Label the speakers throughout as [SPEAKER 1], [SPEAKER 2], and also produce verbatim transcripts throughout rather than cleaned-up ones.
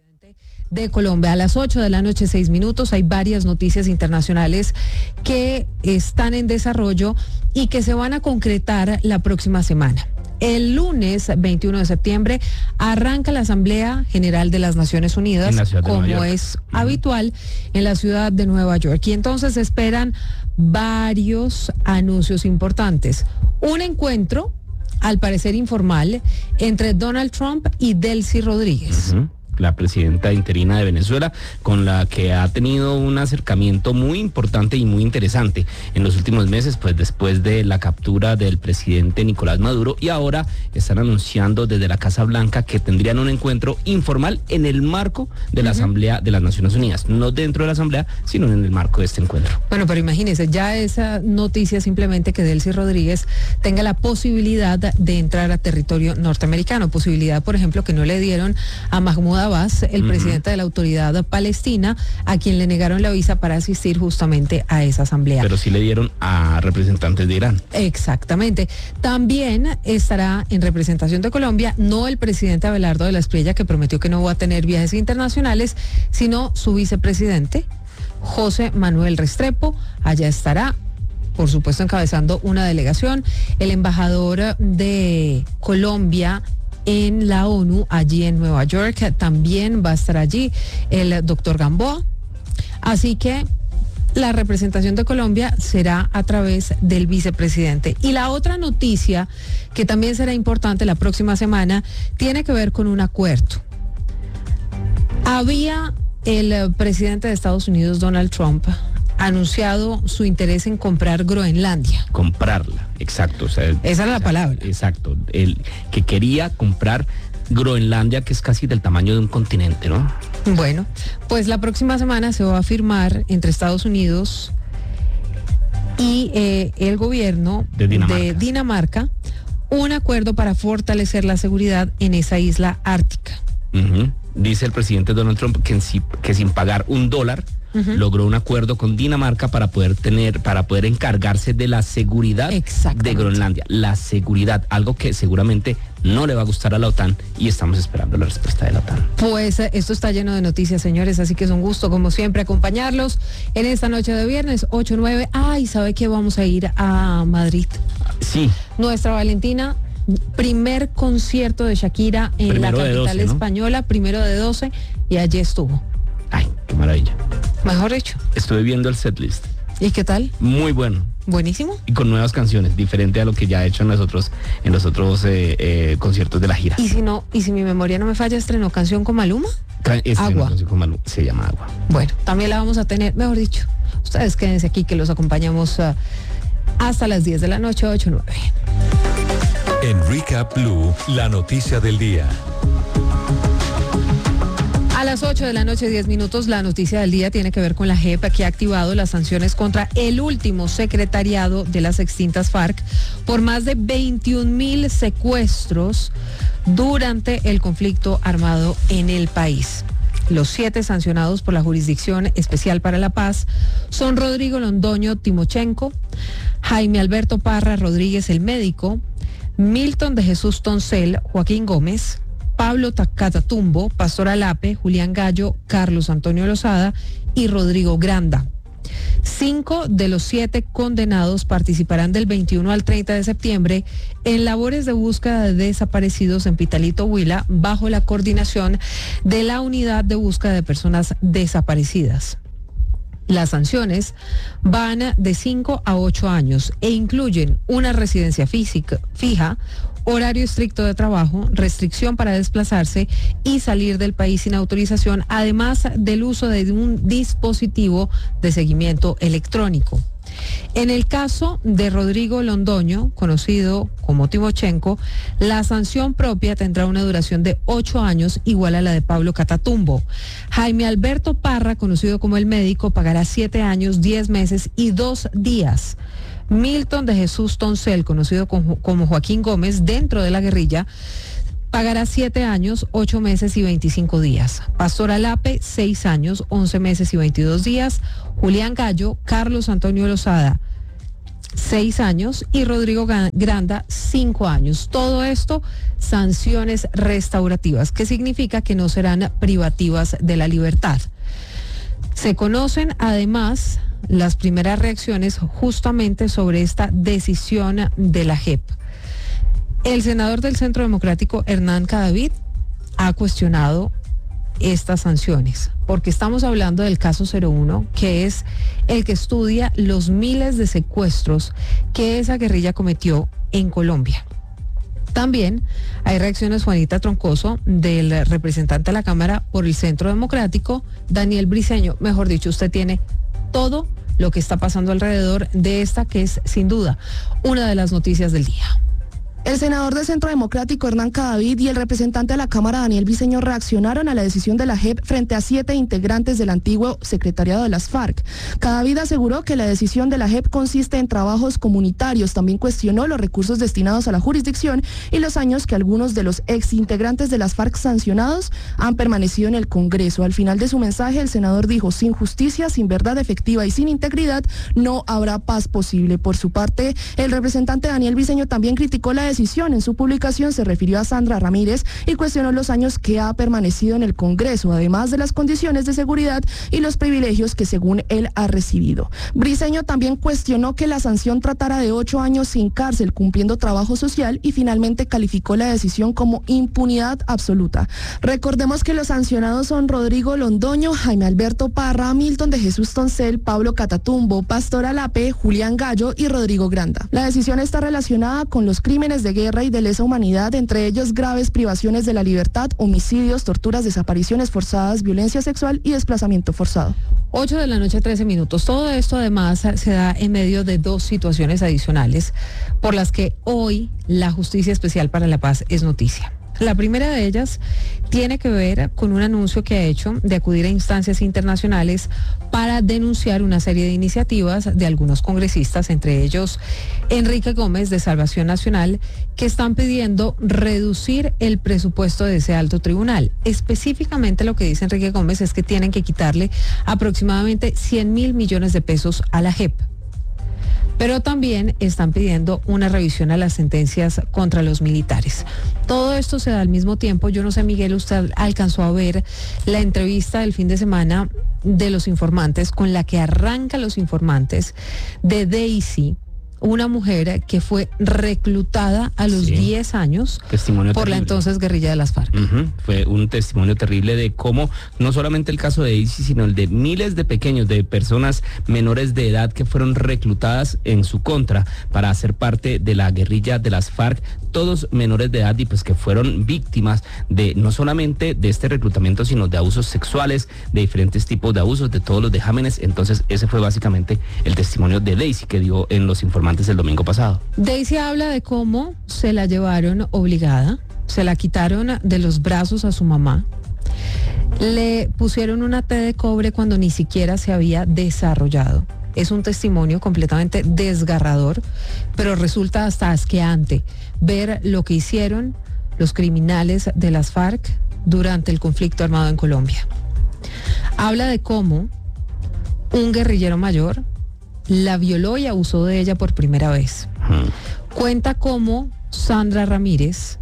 [SPEAKER 1] de Colombia. A las ocho de la noche, seis minutos, hay varias noticias internacionales que están en desarrollo y que se van a concretar la próxima semana. El lunes veintiuno de septiembre arranca la Asamblea General de las Naciones Unidas, como es uh-huh. habitual, en la ciudad de Nueva York. Y entonces se esperan varios anuncios importantes. Un encuentro, al parecer informal, entre Donald Trump y Delcy Rodríguez. Uh-huh.
[SPEAKER 2] La presidenta interina de Venezuela, con la que ha tenido un acercamiento muy importante y muy interesante en los últimos meses, pues después de la captura del presidente Nicolás Maduro, y ahora están anunciando desde la Casa Blanca que tendrían un encuentro informal en el marco de la uh-huh. Asamblea de las Naciones Unidas, no dentro de la Asamblea, sino en el marco de este encuentro.
[SPEAKER 1] Bueno, pero imagínense, ya esa noticia simplemente que Delcy Rodríguez tenga la posibilidad de entrar a territorio norteamericano, posibilidad, por ejemplo, que no le dieron a Mahmoud Abbas, el uh-huh. presidente de la autoridad palestina, a quien le negaron la visa para asistir justamente a esa asamblea.
[SPEAKER 2] Pero sí le dieron a representantes de Irán.
[SPEAKER 1] Exactamente. También estará en representación de Colombia, no el presidente Abelardo de la Espriella, que prometió que no va a tener viajes internacionales, sino su vicepresidente, José Manuel Restrepo. Allá estará, por supuesto, encabezando una delegación, el embajador de Colombia en la ONU, allí en Nueva York, también va a estar allí el doctor Gamboa. Así que la representación de Colombia será a través del vicepresidente. Y la otra noticia, que también será importante la próxima semana, tiene que ver con un acuerdo. Había el presidente de Estados Unidos, Donald Trump, anunciado su interés en comprar Groenlandia.
[SPEAKER 2] Comprarla, exacto. O sea,
[SPEAKER 1] esa era la palabra.
[SPEAKER 2] Exacto, el que quería comprar Groenlandia, que es casi del tamaño de un continente, ¿no?
[SPEAKER 1] Bueno, pues la próxima semana se va a firmar entre Estados Unidos y eh, el gobierno
[SPEAKER 2] de Dinamarca.
[SPEAKER 1] de Dinamarca un acuerdo para fortalecer la seguridad en esa isla ártica.
[SPEAKER 2] Uh-huh. Dice el presidente Donald Trump que, en, que sin pagar un dólar Uh-huh. logró un acuerdo con Dinamarca para poder tener, para poder encargarse de la seguridad de Groenlandia. La seguridad, algo que seguramente no le va a gustar a la OTAN, y estamos esperando la respuesta de la OTAN.
[SPEAKER 1] Pues esto está lleno de noticias, señores, así que es un gusto, como siempre, acompañarlos en esta noche de viernes, ocho nueve. Ay, ¿sabe qué? Vamos a ir a Madrid.
[SPEAKER 2] Sí.
[SPEAKER 1] Nuestra Valentina, primer concierto de Shakira en primero la capital doce, ¿no? española, primero de doce, y allí estuvo.
[SPEAKER 2] Ay, qué maravilla.
[SPEAKER 1] Mejor dicho.
[SPEAKER 2] Estuve viendo el setlist.
[SPEAKER 1] ¿Y qué tal?
[SPEAKER 2] Muy bueno.
[SPEAKER 1] Buenísimo.
[SPEAKER 2] Y con nuevas canciones, diferente a lo que ya ha hecho en los otros, en los otros eh, eh, conciertos de la gira.
[SPEAKER 1] Y si no, y si mi memoria no me falla, estrenó canción con Maluma.
[SPEAKER 2] Estrenó Agua. Canción con Maluma, se llama Agua.
[SPEAKER 1] Bueno, también la vamos a tener, mejor dicho. Ustedes quédense aquí, que los acompañamos uh, hasta las diez de la noche, ocho nueve.
[SPEAKER 3] En Recap Blue, la noticia del día.
[SPEAKER 1] A las ocho de la noche, diez minutos, la noticia del día tiene que ver con la J E P, que ha activado las sanciones contra el último secretariado de las extintas FARC por más de veintiún mil secuestros durante el conflicto armado en el país. Los siete sancionados por la Jurisdicción Especial para la Paz son Rodrigo Londoño Timochenko, Jaime Alberto Parra Rodríguez, el médico, Milton de Jesús Toncel, Joaquín Gómez, Pablo Catatumbo, Pastor Alape, Julián Gallo, Carlos Antonio Lozada y Rodrigo Granda. Cinco de los siete condenados participarán del veintiuno al treinta de septiembre en labores de búsqueda de desaparecidos en Pitalito, Huila, bajo la coordinación de la Unidad de Búsqueda de Personas Desaparecidas. Las sanciones van de cinco a ocho años e incluyen una residencia física, fija, horario estricto de trabajo, restricción para desplazarse y salir del país sin autorización, además del uso de un dispositivo de seguimiento electrónico. En el caso de Rodrigo Londoño, conocido como Timochenko, la sanción propia tendrá una duración de ocho años, igual a la de Pablo Catatumbo. Jaime Alberto Parra, conocido como el médico, pagará siete años, diez meses y dos días. Milton de Jesús Toncel, conocido como Joaquín Gómez, dentro de la guerrilla, pagará siete años, ocho meses y veinticinco días. Pastor Alape, seis años, once meses y veintidós días. Julián Gallo, Carlos Antonio Lozada, seis años, y Rodrigo Granda, cinco años. Todo esto, sanciones restaurativas, que significa que no serán privativas de la libertad. Se conocen además las primeras reacciones justamente sobre esta decisión de la J E P. El senador del Centro Democrático, Hernán Cadavid, ha cuestionado estas sanciones, porque estamos hablando del caso cero uno, que es el que estudia los miles de secuestros que esa guerrilla cometió en Colombia. También hay reacciones, Juanita Troncoso, del representante de la Cámara por el Centro Democrático, Daniel Briceño. Mejor dicho, usted tiene todo lo que está pasando alrededor de esta, que es sin duda una de las noticias del día.
[SPEAKER 4] El senador del Centro Democrático, Hernán Cadavid, y el representante de la Cámara, Daniel Briceño, reaccionaron a la decisión de la J E P frente a siete integrantes del antiguo secretariado de las FARC. Cadavid aseguró que la decisión de la J E P consiste en trabajos comunitarios. También cuestionó los recursos destinados a la jurisdicción y los años que algunos de los exintegrantes de las FARC sancionados han permanecido en el Congreso. Al final de su mensaje, el senador dijo: sin justicia, sin verdad efectiva y sin integridad, no habrá paz posible. Por su parte, el representante Daniel Briceño también criticó la decisión. En su publicación se refirió a Sandra Ramírez y cuestionó los años que ha permanecido en el Congreso, además de las condiciones de seguridad y los privilegios que según él ha recibido. Briceño también cuestionó que la sanción tratara de ocho años sin cárcel, cumpliendo trabajo social, y finalmente calificó la decisión como impunidad absoluta. Recordemos que los sancionados son Rodrigo Londoño, Jaime Alberto Parra, Milton de Jesús Toncel, Pablo Catatumbo, Pastor Alape, Julián Gallo y Rodrigo Granda. La decisión está relacionada con los crímenes de guerra y de lesa humanidad, entre ellos graves privaciones de la libertad, homicidios, torturas, desapariciones forzadas, violencia sexual y desplazamiento forzado.
[SPEAKER 1] ocho de la noche, trece minutos. Todo esto además se da en medio de dos situaciones adicionales por las que hoy la Justicia Especial para la Paz es noticia. La primera de ellas tiene que ver con un anuncio que ha hecho de acudir a instancias internacionales para denunciar una serie de iniciativas de algunos congresistas, entre ellos Enrique Gómez de Salvación Nacional, que están pidiendo reducir el presupuesto de ese alto tribunal. Específicamente lo que dice Enrique Gómez es que tienen que quitarle aproximadamente cien mil millones de pesos a la J E P. Pero también están pidiendo una revisión a las sentencias contra los militares. Todo esto se da al mismo tiempo. Yo no sé, Miguel, usted alcanzó a ver la entrevista del fin de semana de Los Informantes, con la que arranca Los Informantes, de Daisy, una mujer que fue reclutada a los sí. diez años
[SPEAKER 2] testimonio
[SPEAKER 1] por
[SPEAKER 2] terrible.
[SPEAKER 1] La entonces guerrilla de las FARC.
[SPEAKER 2] Uh-huh. Fue un testimonio terrible de cómo, no solamente el caso de Daisy, sino el de miles de pequeños, de personas menores de edad que fueron reclutadas en su contra para hacer parte de la guerrilla de las FARC, todos menores de edad, y pues que fueron víctimas de no solamente de este reclutamiento, sino de abusos sexuales, de diferentes tipos de abusos, de todos los dejámenes. Entonces ese fue básicamente el testimonio de Daisy que dio en Los Informantes el domingo pasado.
[SPEAKER 1] Daisy habla de cómo se la llevaron obligada, se la quitaron de los brazos a su mamá, le pusieron una T de cobre cuando ni siquiera se había desarrollado. Es un testimonio completamente desgarrador, pero resulta hasta asqueante ver lo que hicieron los criminales de las FARC durante el conflicto armado en Colombia. Habla de cómo un guerrillero mayor la violó y abusó de ella por primera vez. Hmm. Cuenta cómo Sandra Ramírez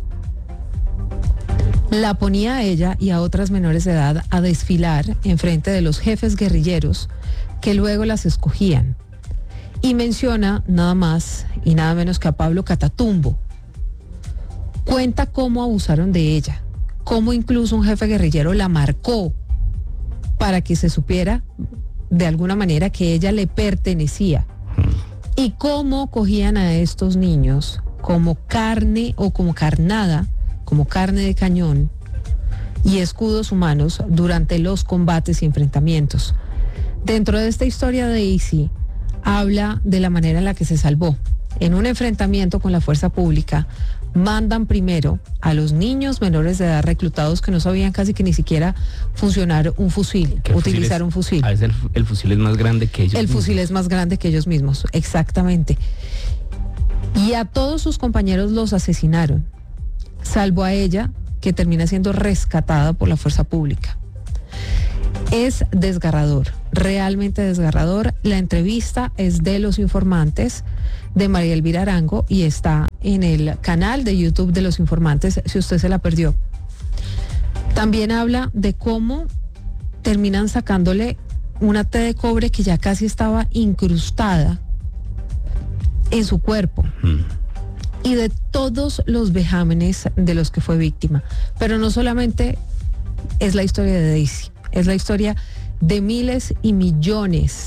[SPEAKER 1] la ponía a ella y a otras menores de edad a desfilar en frente de los jefes guerrilleros que luego las escogían. Y menciona nada más y nada menos que a Pablo Catatumbo. Cuenta cómo abusaron de ella, cómo incluso un jefe guerrillero la marcó para que se supiera de alguna manera que ella le pertenecía, y cómo cogían a estos niños como carne o como carnada, como carne de cañón y escudos humanos durante los combates y enfrentamientos. Dentro de esta historia, Daisy habla de la manera en la que se salvó. En un enfrentamiento con la fuerza pública, mandan primero a los niños menores de edad reclutados que no sabían casi que ni siquiera funcionar un fusil, utilizar un fusil.
[SPEAKER 2] A veces el, el fusil es más grande que ellos
[SPEAKER 1] El
[SPEAKER 2] mismos.
[SPEAKER 1] fusil es más grande que ellos mismos, exactamente. Y a todos sus compañeros los asesinaron, salvo a ella, que termina siendo rescatada por la fuerza pública. Es desgarrador. realmente desgarrador. La entrevista es de Los Informantes, de María Elvira Arango, y está en el canal de YouTube de Los Informantes, si usted se la perdió. También habla de cómo terminan sacándole una T de cobre que ya casi estaba incrustada en su cuerpo. Mm. Y de todos los vejámenes de los que fue víctima. Pero no solamente es la historia de Daisy, es la historia de miles y millones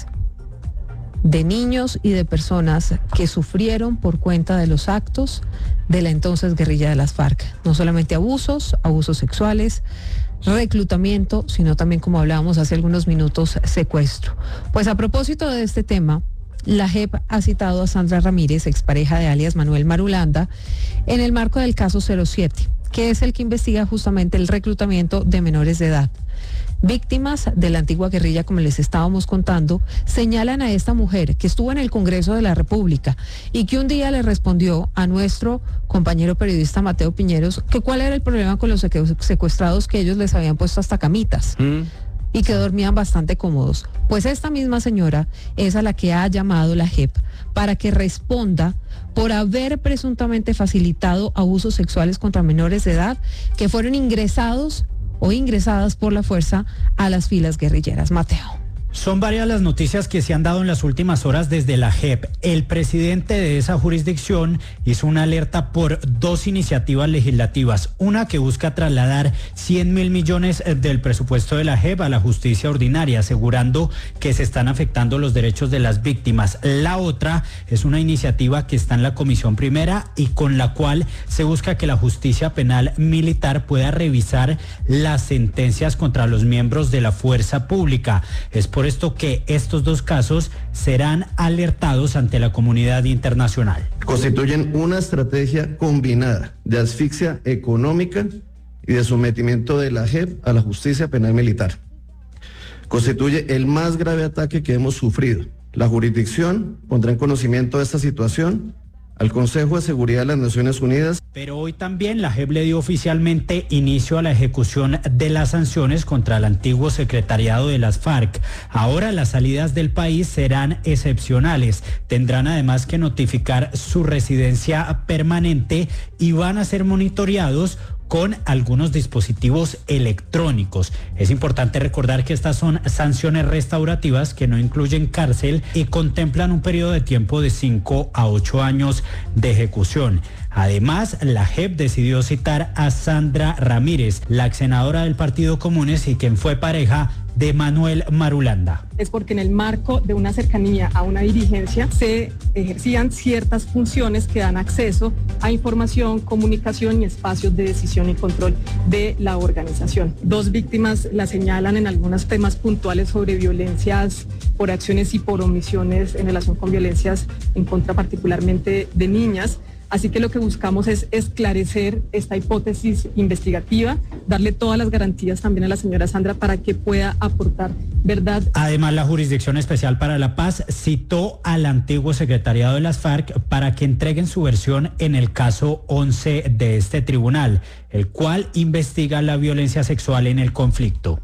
[SPEAKER 1] de niños y de personas que sufrieron por cuenta de los actos de la entonces guerrilla de las FARC. No solamente abusos, abusos sexuales, reclutamiento, sino también, como hablábamos hace algunos minutos, secuestro. Pues a propósito de este tema, la J E P ha citado a Sandra Ramírez, expareja de alias Manuel Marulanda, en el marco del caso cero siete, que es el que investiga justamente el reclutamiento de menores de edad. Víctimas de la antigua guerrilla, como les estábamos contando, señalan a esta mujer que estuvo en el Congreso de la República y que un día le respondió a nuestro compañero periodista Mateo Piñeros que cuál era el problema con los secuestrados, que ellos les habían puesto hasta camitas. Mm. Y que dormían bastante cómodos. Pues esta misma señora es a la que ha llamado la J E P para que responda por haber presuntamente facilitado abusos sexuales contra menores de edad que fueron ingresados o ingresadas por la fuerza a las filas guerrilleras. Mateo.
[SPEAKER 5] Son varias las noticias que se han dado en las últimas horas desde la J E P. El presidente de esa jurisdicción hizo una alerta por dos iniciativas legislativas. Una que busca trasladar cien mil millones del presupuesto de la J E P a la justicia ordinaria, asegurando que se están afectando los derechos de las víctimas. La otra es una iniciativa que está en la Comisión Primera y con la cual se busca que la justicia penal militar pueda revisar las sentencias contra los miembros de la fuerza pública. Es por esto que estos dos casos serán alertados ante la comunidad internacional.
[SPEAKER 6] Constituyen una estrategia combinada de asfixia económica y de sometimiento de la J E P a la justicia penal militar. Constituye el más grave ataque que hemos sufrido. La jurisdicción pondrá en conocimiento de esta situación al Consejo de Seguridad de las Naciones Unidas.
[SPEAKER 5] Pero hoy también la J E P le dio oficialmente inicio a la ejecución de las sanciones contra el antiguo secretariado de las FARC. Ahora las salidas del país serán excepcionales. Tendrán además que notificar su residencia permanente y van a ser monitoreados con algunos dispositivos electrónicos. Es importante recordar que estas son sanciones restaurativas que no incluyen cárcel y contemplan un periodo de tiempo de cinco a ocho años de ejecución. Además, la J E P decidió citar a Sandra Ramírez, la ex senadora del Partido Comunes y quien fue pareja de Manuel Marulanda.
[SPEAKER 7] Es porque en el marco de una cercanía a una dirigencia se ejercían ciertas funciones que dan acceso a información, comunicación y espacios de decisión y control de la organización. Dos víctimas la señalan en algunos temas puntuales sobre violencias por acciones y por omisiones en relación con violencias en contra particularmente de niñas. Así que lo que buscamos es esclarecer esta hipótesis investigativa, darle todas las garantías también a la señora Sandra para que pueda aportar verdad.
[SPEAKER 5] Además, la Jurisdicción Especial para la Paz citó al antiguo secretariado de las FARC para que entreguen su versión en el caso once de este tribunal, el cual investiga la violencia sexual en el conflicto.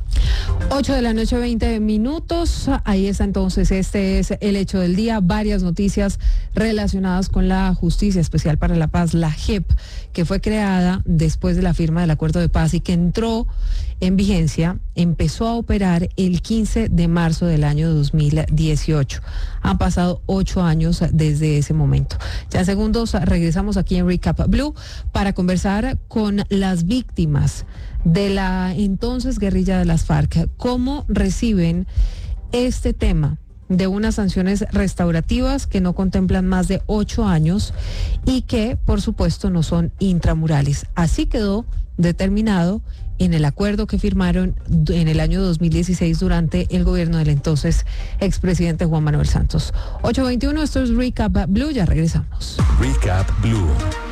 [SPEAKER 1] ocho de la noche, veinte minutos. Ahí está entonces, este es el hecho del día. Varias noticias relacionadas con la Justicia Especial para la Paz, la J E P, que fue creada después de la firma del acuerdo de paz y que entró en vigencia, empezó a operar el quince de marzo del año dos mil dieciocho. Han pasado ocho años desde ese momento. Ya en segundos regresamos aquí en Recap Blue para conversar con las víctimas de la entonces guerrilla de las FARC. ¿Cómo reciben este tema de unas sanciones restaurativas que no contemplan más de ocho años y que, por supuesto, no son intramurales? Así quedó determinado en el acuerdo que firmaron en el año dos mil dieciséis durante el gobierno del entonces expresidente Juan Manuel Santos. ocho veintiuno, esto es Recap Blue, ya regresamos.
[SPEAKER 3] Recap Blue.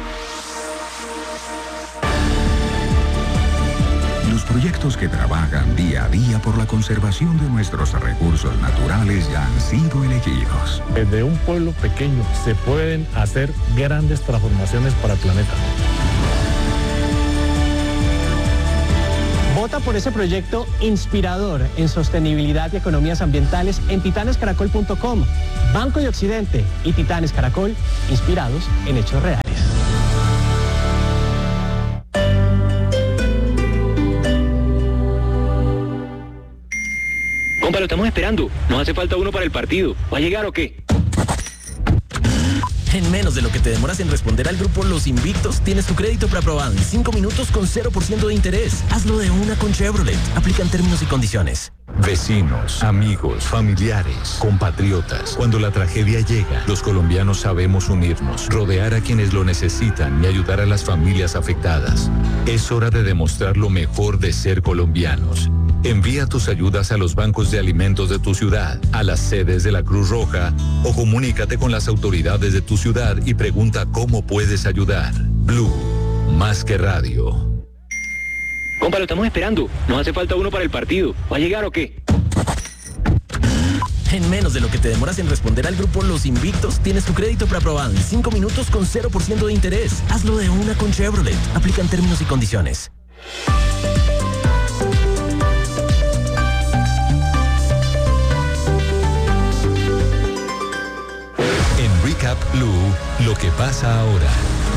[SPEAKER 8] Los proyectos que trabajan día a día por la conservación de nuestros recursos naturales ya han sido elegidos.
[SPEAKER 9] Desde un pueblo pequeño se pueden hacer grandes transformaciones para el planeta.
[SPEAKER 10] Vota por ese proyecto inspirador en sostenibilidad y economías ambientales en titanes caracol punto com. Banco de Occidente y Titanes Caracol, inspirados en hechos reales.
[SPEAKER 11] Compa, lo estamos esperando. Nos hace falta uno para el partido. ¿Va a llegar o qué?
[SPEAKER 12] En menos de lo que te demoras en responder al grupo Los Invictos, tienes tu crédito preaprobado en cinco minutos con cero por ciento de interés. Hazlo de una con Chevrolet. Aplican términos y condiciones.
[SPEAKER 3] Vecinos, amigos, familiares, compatriotas. Cuando la tragedia llega, los colombianos sabemos unirnos, rodear a quienes lo necesitan y ayudar a las familias afectadas. Es hora de demostrar lo mejor de ser colombianos. Envía tus ayudas a los bancos de alimentos de tu ciudad, a las sedes de la Cruz Roja o comunícate con las autoridades de tu ciudad y pregunta cómo puedes ayudar. Blue, más que radio.
[SPEAKER 11] Compa, lo estamos esperando. Nos hace falta uno para el partido. ¿Va a llegar o qué?
[SPEAKER 12] En menos de lo que te demoras en responder al grupo Los Invictos, tienes tu crédito preaprobado en cinco minutos con cero por ciento de interés. Hazlo de una con Chevrolet. Aplican términos y condiciones.
[SPEAKER 3] En Recap Blue, lo que pasa ahora.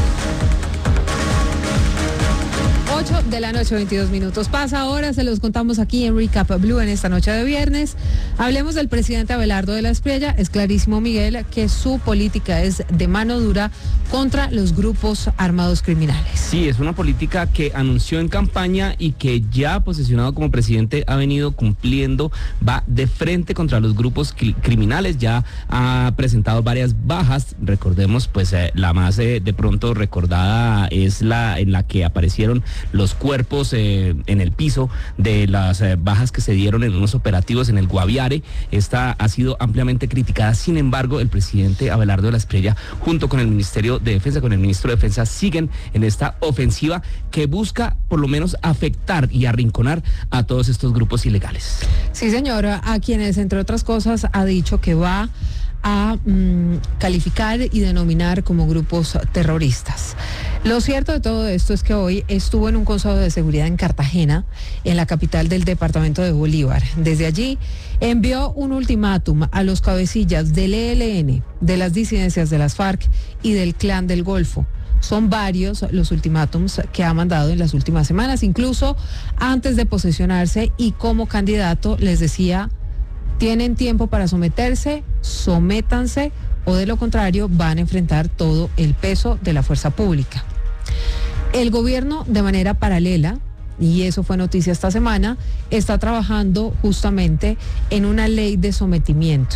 [SPEAKER 1] ocho de la noche, veintidós minutos. Pasa ahora, se los contamos aquí en Recap Blue en esta noche de viernes. Hablemos del presidente Abelardo de la Espriella. Es clarísimo, Miguel, que su política es de mano dura contra los grupos armados criminales.
[SPEAKER 2] Sí, es una política que anunció en campaña y que ya posesionado como presidente ha venido cumpliendo. Va de frente contra los grupos criminales, ya ha presentado varias bajas. Recordemos, pues eh, la más eh, de pronto recordada es la en la que aparecieron los cuerpos eh, en el piso de las eh, bajas que se dieron en unos operativos en el Guaviare. Esta ha sido ampliamente criticada. Sin embargo, el presidente Abelardo de la Espriella, junto con el Ministerio de Defensa, con el ministro de Defensa, siguen en esta ofensiva que busca por lo menos afectar y arrinconar a todos estos grupos ilegales.
[SPEAKER 1] Sí, señora, a quienes, entre otras cosas, ha dicho que va a mm, calificar y denominar como grupos terroristas. Lo cierto de todo esto es que hoy estuvo en un consejo de seguridad en Cartagena, en la capital del departamento de Bolívar. Desde allí envió un ultimátum a los cabecillas del E L N, de las disidencias de las FARC y del Clan del Golfo. Son varios los ultimátums que ha mandado en las últimas semanas, incluso antes de posesionarse, y como candidato les decía: tienen tiempo para someterse, sométanse, o de lo contrario van a enfrentar todo el peso de la fuerza pública. El gobierno, de manera paralela, y eso fue noticia esta semana, está trabajando justamente en una ley de sometimiento,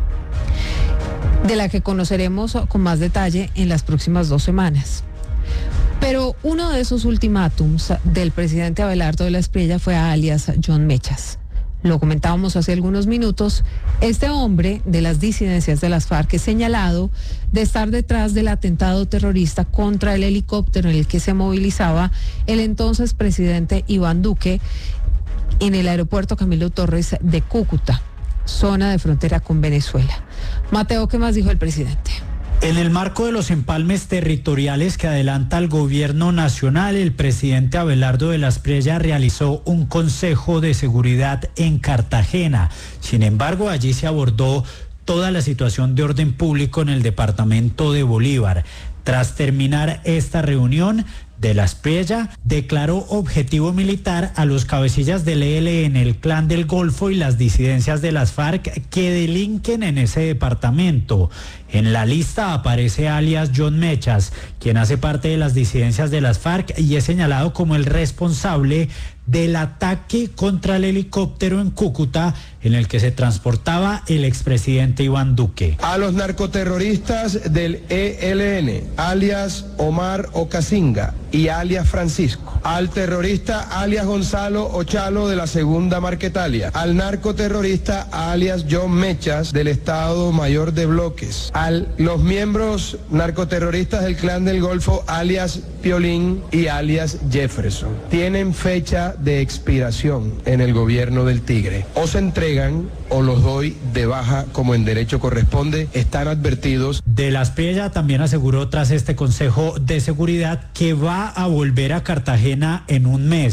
[SPEAKER 1] de la que conoceremos con más detalle en las próximas dos semanas. Pero uno de esos ultimátums del presidente Abelardo de la Espriella fue a alias John Mechas. Lo comentábamos hace algunos minutos. Este hombre de las disidencias de las FARC es señalado de estar detrás del atentado terrorista contra el helicóptero en el que se movilizaba el entonces presidente Iván Duque en el aeropuerto Camilo Torres de Cúcuta, zona de frontera con Venezuela. Mateo, ¿qué más dijo el presidente?
[SPEAKER 5] En el marco de los empalmes territoriales que adelanta el gobierno nacional, el presidente Abelardo de la Espriella realizó un consejo de seguridad en Cartagena. Sin embargo, allí se abordó toda la situación de orden público en el departamento de Bolívar. Tras terminar esta reunión, de la Espriella declaró objetivo militar a los cabecillas del E L N, el Clan del Golfo y las disidencias de las FARC que delinquen en ese departamento. En la lista aparece alias John Mechas, quien hace parte de las disidencias de las FARC y es señalado como el responsable del ataque contra el helicóptero en Cúcuta en el que se transportaba el expresidente Iván Duque.
[SPEAKER 13] A los narcoterroristas del E L N, alias Omar Ocasinga y alias Francisco, al terrorista alias Gonzalo Ochalo de la Segunda Marquetalia, al narcoterrorista alias John Mechas del Estado Mayor de Bloques, a los miembros narcoterroristas del Clan del Golfo alias Piolín y alias Jefferson. Tienen fecha de expiración en el gobierno del Tigre. O se entregan o los doy de baja como en derecho corresponde. Están advertidos.
[SPEAKER 5] De la Espriella también aseguró tras este consejo de seguridad que va a volver a Cartagena en un mes.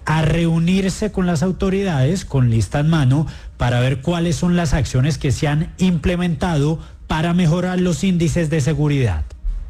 [SPEAKER 5] a reunirse con las autoridades con lista en mano para ver cuáles son las acciones que se han implementado para mejorar los índices de seguridad.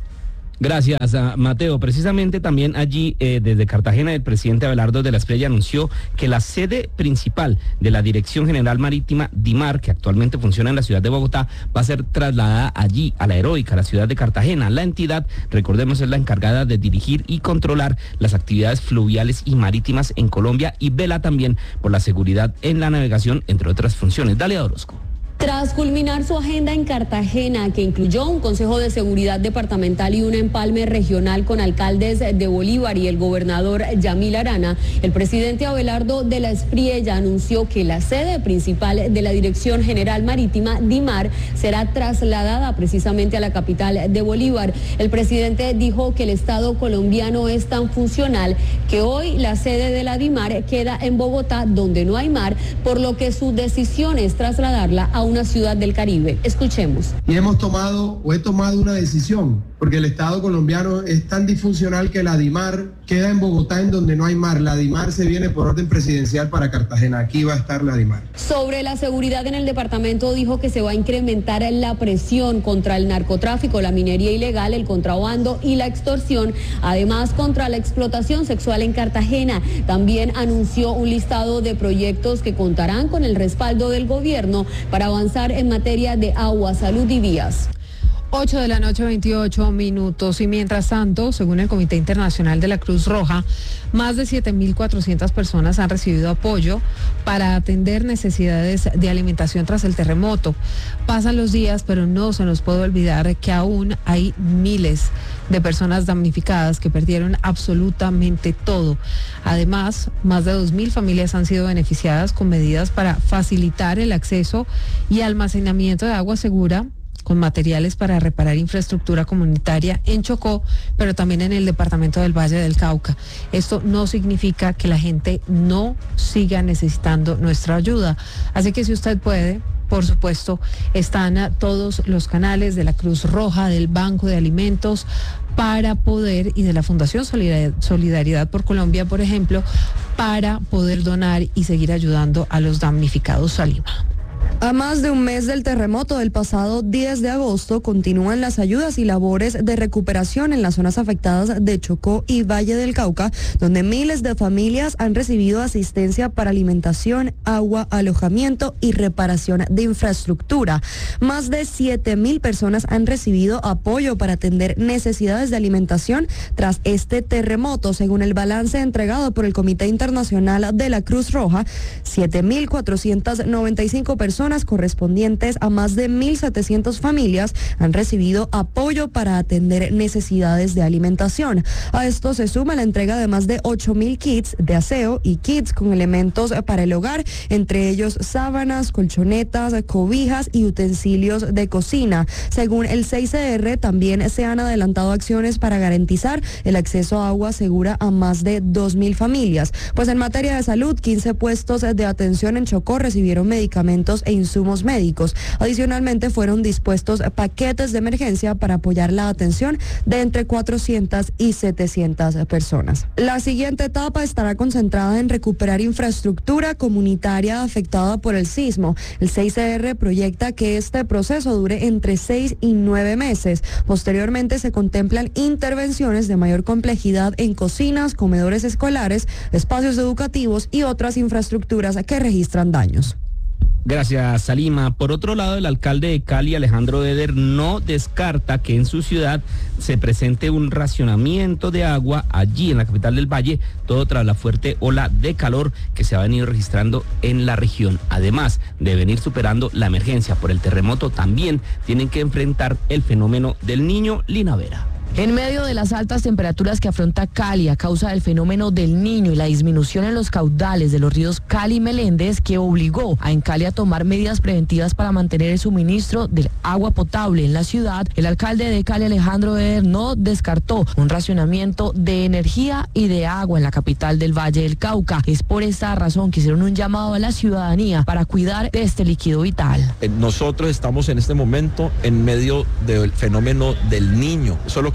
[SPEAKER 2] Gracias, a Mateo. Precisamente también allí, eh, desde Cartagena, el presidente Abelardo de la Espriella anunció que la sede principal de la Dirección General Marítima DIMAR, que actualmente funciona en la ciudad de Bogotá, va a ser trasladada allí, a la heroica, la ciudad de Cartagena. La entidad, recordemos, es la encargada de dirigir y controlar las actividades fluviales y marítimas en Colombia y vela también por la seguridad en la navegación, entre otras funciones. Dale a Orozco.
[SPEAKER 14] Tras culminar su agenda en Cartagena, que incluyó un Consejo de Seguridad Departamental y un empalme regional con alcaldes de Bolívar y el gobernador Yamil Arana, el presidente Abelardo de la Espriella anunció que la sede principal de la Dirección General Marítima, DIMAR, será trasladada precisamente a la capital de Bolívar. El presidente dijo que el Estado colombiano es tan funcional que hoy la sede de la DIMAR queda en Bogotá, donde no hay mar, por lo que su decisión es trasladarla a una ciudad del Caribe. Escuchemos.
[SPEAKER 13] Y hemos tomado o he tomado una decisión, porque el Estado colombiano es tan disfuncional que la DIMAR queda en Bogotá, en donde no hay mar. La DIMAR se viene por orden presidencial para Cartagena. Aquí va a estar la DIMAR.
[SPEAKER 14] Sobre la seguridad en el departamento, dijo que se va a incrementar la presión contra el narcotráfico, la minería ilegal, el contrabando y la extorsión, además contra la explotación sexual en Cartagena. También anunció un listado de proyectos que contarán con el respaldo del gobierno para avanzar en materia de agua, salud y vías.
[SPEAKER 1] ocho de la noche, veintiocho minutos. Y mientras tanto, según el Comité Internacional de la Cruz Roja, más de siete mil cuatrocientas personas han recibido apoyo para atender necesidades de alimentación tras el terremoto. Pasan los días, pero no se nos puede olvidar que aún hay miles de personas damnificadas que perdieron absolutamente todo. Además, más de dos mil familias han sido beneficiadas con medidas para facilitar el acceso y almacenamiento de agua segura, con materiales para reparar infraestructura comunitaria en Chocó, pero también en el departamento del Valle del Cauca. Esto no significa que la gente no siga necesitando nuestra ayuda. Así que si usted puede, por supuesto, están todos los canales de la Cruz Roja, del Banco de Alimentos, para poder, y de la Fundación Solidaridad por Colombia, por ejemplo, para poder donar y seguir ayudando a los damnificados. Salima.
[SPEAKER 15] A más de un mes del terremoto del pasado diez de agosto, continúan las ayudas y labores de recuperación en las zonas afectadas de Chocó y Valle del Cauca, donde miles de familias han recibido asistencia para alimentación, agua, alojamiento y reparación de infraestructura. Más de siete mil personas han recibido apoyo para atender necesidades de alimentación tras este terremoto, según el balance entregado por el Comité Internacional de la Cruz Roja. siete mil cuatrocientas noventa y cinco personas correspondientes a más de mil setecientas familias han recibido apoyo para atender necesidades de alimentación. A esto se suma la entrega de más de ocho mil kits de aseo y kits con elementos para el hogar, entre ellos sábanas, colchonetas, cobijas y utensilios de cocina. Según el C I C R, también se han adelantado acciones para garantizar el acceso a agua segura a más de dos mil familias. Pues en materia de salud, quince puestos de atención en Chocó recibieron medicamentos e insumos médicos. Adicionalmente, fueron dispuestos paquetes de emergencia para apoyar la atención de entre cuatrocientas y setecientas personas. La siguiente etapa estará concentrada en recuperar infraestructura comunitaria afectada por el sismo. El C I C R proyecta que este proceso dure entre seis y nueve meses. Posteriormente, se contemplan intervenciones de mayor complejidad en cocinas, comedores escolares, espacios educativos y otras infraestructuras que registran daños.
[SPEAKER 2] Gracias, Salima. Por otro lado, el alcalde de Cali, Alejandro Deder, no descarta que en su ciudad se presente un racionamiento de agua allí en la capital del Valle, todo tras la fuerte ola de calor que se ha venido registrando en la región. Además de venir superando la emergencia por el terremoto, también tienen que enfrentar el fenómeno del Niño. Lina Vera.
[SPEAKER 16] En medio de las altas temperaturas que afronta Cali a causa del fenómeno del Niño y la disminución en los caudales de los ríos Cali y Meléndez, que obligó a Encali a tomar medidas preventivas para mantener el suministro del agua potable en la ciudad, el alcalde de Cali, Alejandro Deder, no descartó un racionamiento de energía y de agua en la capital del Valle del Cauca. Es por esta razón que hicieron un llamado a la ciudadanía para cuidar de este líquido vital.
[SPEAKER 17] Nosotros estamos en este momento en medio del fenómeno del Niño. Eso es lo que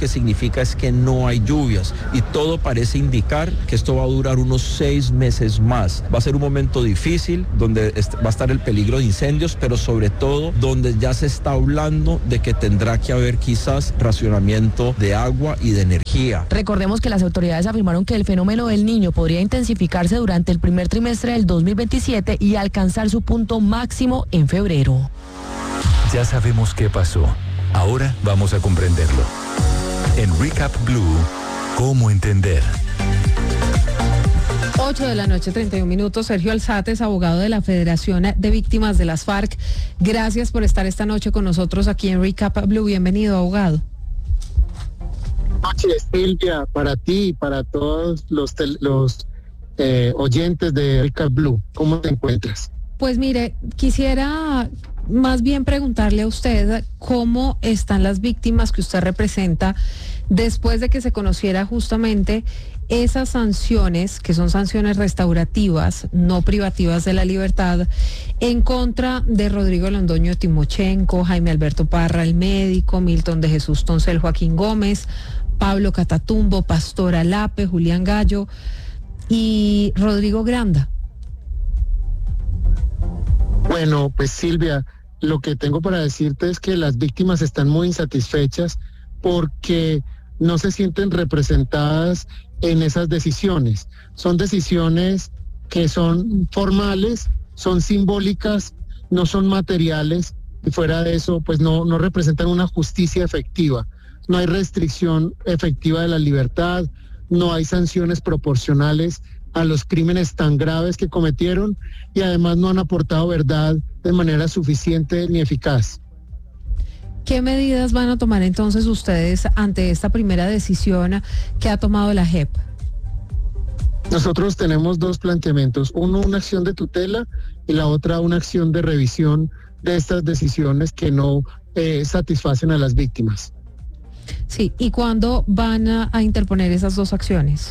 [SPEAKER 17] que significa es que no hay lluvias y todo parece indicar que esto va a durar unos seis meses más. Va a ser un momento difícil donde va a estar el peligro de incendios, pero sobre todo donde ya se está hablando de que tendrá que haber quizás racionamiento de agua y de energía.
[SPEAKER 16] Recordemos que las autoridades afirmaron que el fenómeno del Niño podría intensificarse durante el primer trimestre del dos mil veintisiete y alcanzar su punto máximo en febrero.
[SPEAKER 3] Ya sabemos qué pasó. Ahora vamos a comprenderlo. En Recap Blue, ¿cómo entender?
[SPEAKER 1] ocho de la noche, treinta y un minutos. Sergio Alzate es abogado de la Federación de Víctimas de las FARC. Gracias por estar esta noche con nosotros aquí en Recap Blue. Bienvenido, abogado.
[SPEAKER 18] Noches, Silvia, para ti y para todos los, los eh, oyentes de Recap Blue. ¿Cómo te encuentras?
[SPEAKER 1] Pues mire, quisiera más bien preguntarle a usted cómo están las víctimas que usted representa después de que se conociera justamente esas sanciones, que son sanciones restaurativas, no privativas de la libertad, en contra de Rodrigo Londoño Timochenko, Jaime Alberto Parra, el médico, Milton de Jesús Toncel, Joaquín Gómez, Pablo Catatumbo, Pastora Lape, Julián Gallo y Rodrigo Granda.
[SPEAKER 18] Bueno, pues Silvia, lo que tengo para decirte es que las víctimas están muy insatisfechas porque no se sienten representadas en esas decisiones. Son decisiones que son formales, son simbólicas, no son materiales, y fuera de eso, pues no, no representan una justicia efectiva. No hay restricción efectiva de la libertad, no hay sanciones proporcionales a los crímenes tan graves que cometieron y además no han aportado verdad de manera suficiente ni eficaz.
[SPEAKER 1] ¿Qué medidas van a tomar entonces ustedes ante esta primera decisión que ha tomado la J E P?
[SPEAKER 18] Nosotros tenemos dos planteamientos, uno una acción de tutela y la otra una acción de revisión de estas decisiones que no eh, satisfacen a las víctimas.
[SPEAKER 1] Sí, ¿y cuándo van a, a interponer esas dos acciones?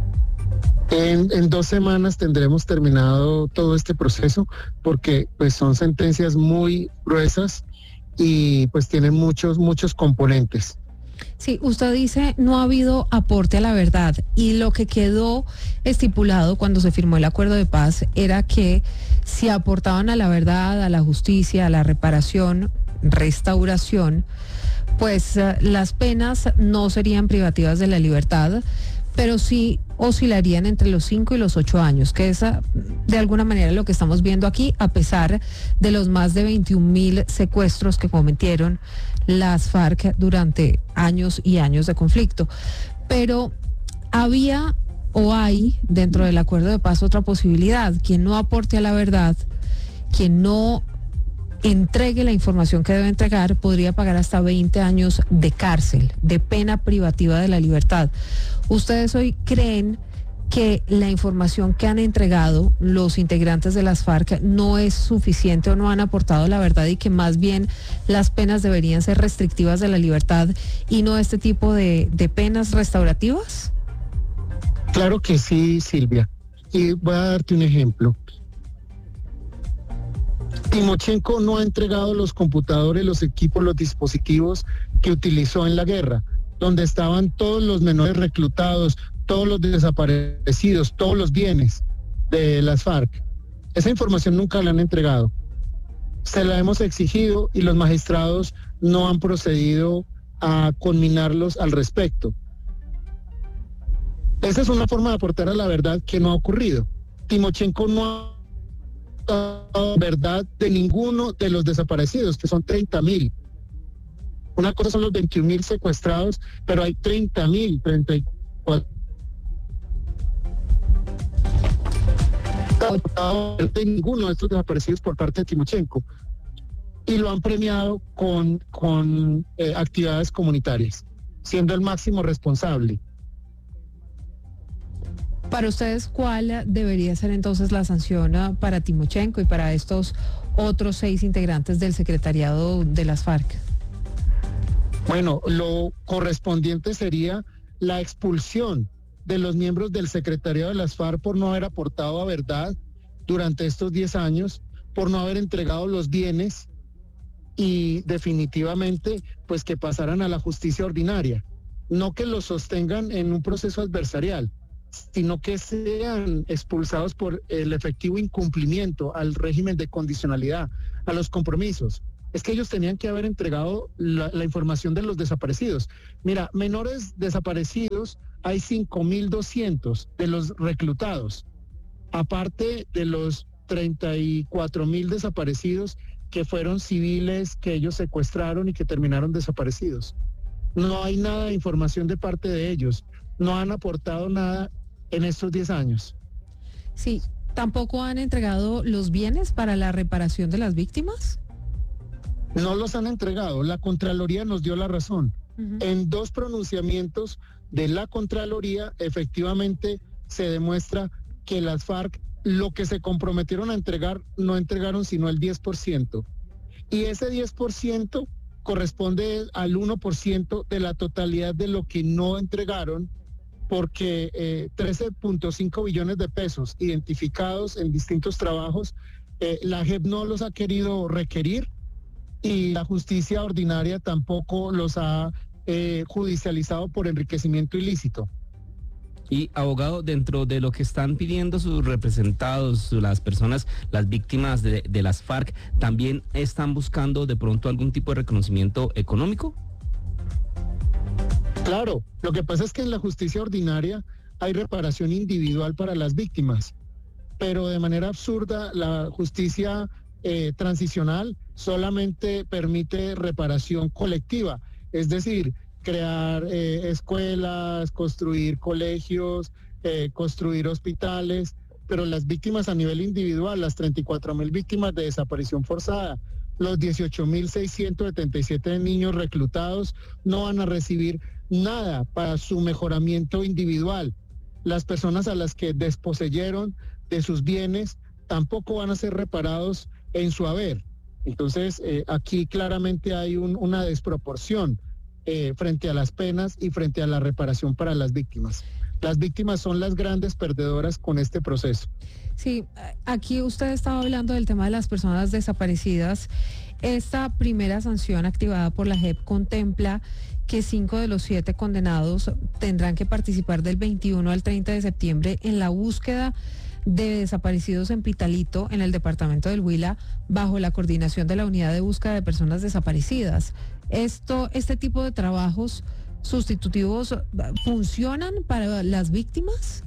[SPEAKER 18] En, en dos semanas tendremos terminado todo este proceso porque pues son sentencias muy gruesas y pues tienen muchos, muchos componentes.
[SPEAKER 1] Sí, usted dice no ha habido aporte a la verdad y lo que quedó estipulado cuando se firmó el acuerdo de paz era que si aportaban a la verdad, a la justicia, a la reparación, restauración, pues uh, las penas no serían privativas de la libertad, pero sí oscilarían entre los cinco y los ocho años, que es uh, de alguna manera lo que estamos viendo aquí, a pesar de los más de veintiún mil secuestros que cometieron las FARC durante años y años de conflicto. Pero había o hay dentro del acuerdo de paz otra posibilidad: quien no aporte a la verdad, quien no entregue la información que debe entregar, podría pagar hasta veinte años de cárcel, de pena privativa de la libertad. ¿Ustedes hoy creen que la información que han entregado los integrantes de las FARC no es suficiente o no han aportado la verdad y que más bien las penas deberían ser restrictivas de la libertad y no este tipo de, de penas restaurativas?
[SPEAKER 18] Claro que sí, Silvia. Y voy a darte un ejemplo. Timochenko no ha entregado los computadores, los equipos, los dispositivos que utilizó en la guerra, donde estaban todos los menores reclutados, todos los desaparecidos, todos los bienes de las FARC. Esa información nunca la han entregado. Se la hemos exigido y los magistrados no han procedido a conminarlos al respecto. Esa es una forma de aportar a la verdad que no ha ocurrido. Timochenko no ha dado verdad de ninguno de los desaparecidos, que son treinta mil. Una cosa son los veintiún mil secuestrados, pero hay treinta mil, treinta y cuatro. De ninguno de estos desaparecidos por parte de Timochenko y lo han premiado con, con eh, actividades comunitarias, siendo el máximo responsable.
[SPEAKER 1] Para ustedes, ¿cuál debería ser entonces la sanción para Timochenko y para estos otros seis integrantes del secretariado de las FARC?
[SPEAKER 18] Bueno, lo correspondiente sería la expulsión de los miembros del secretariado de las FARC por no haber aportado a verdad durante estos diez años, por no haber entregado los bienes y definitivamente pues que pasaran a la justicia ordinaria. no que los sostengan en un proceso adversarial, sino que sean expulsados por el efectivo incumplimiento al régimen de condicionalidad, a los compromisos. Es que ellos tenían que haber entregado la, la información de los desaparecidos. Mira, menores desaparecidos hay cinco mil doscientos de los reclutados, aparte de los treinta y cuatro mil desaparecidos que fueron civiles que ellos secuestraron y que terminaron desaparecidos. No hay nada de información de parte de ellos, no han aportado nada en estos diez años.
[SPEAKER 1] Sí, ¿tampoco han entregado los bienes para la reparación de las víctimas?
[SPEAKER 18] No los han entregado, la Contraloría nos dio la razón. Uh-huh. En dos pronunciamientos de la Contraloría, efectivamente se demuestra que las FARC lo que se comprometieron a entregar, no entregaron sino el diez por ciento. Y ese diez por ciento corresponde al uno por ciento de la totalidad de lo que no entregaron, porque eh, trece punto cinco billones de pesos identificados en distintos trabajos, eh, la J E P no los ha querido requerir y la justicia ordinaria tampoco los ha eh, judicializado por enriquecimiento ilícito.
[SPEAKER 2] Y abogado, dentro de lo que están pidiendo sus representados, las personas, las víctimas de, de las FARC, ¿también están buscando de pronto algún tipo de reconocimiento económico?
[SPEAKER 18] Claro, lo que pasa es que en la justicia ordinaria hay reparación individual para las víctimas, pero de manera absurda la justicia eh, transicional solamente permite reparación colectiva, es decir, crear eh, escuelas, construir colegios, eh, construir hospitales, pero las víctimas a nivel individual, las treinta y cuatro mil víctimas de desaparición forzada, los dieciocho mil seiscientos setenta y siete niños reclutados no van a recibir nada para su mejoramiento individual. Las personas a las que desposeyeron de sus bienes tampoco van a ser reparados en su haber. Entonces, eh, aquí claramente hay un, una desproporción eh, frente a las penas y frente a la reparación para las víctimas. Las víctimas son las grandes perdedoras con este proceso.
[SPEAKER 1] Sí, aquí usted estaba hablando del tema de las personas desaparecidas. Esta primera sanción activada por la J E P contempla que cinco de los siete condenados tendrán que participar del veintiuno al treinta de septiembre en la búsqueda de desaparecidos en Pitalito, en el departamento del Huila, bajo la coordinación de la Unidad de Búsqueda de Personas Desaparecidas. Esto, este tipo de trabajos sustitutivos, ¿funcionan para las víctimas?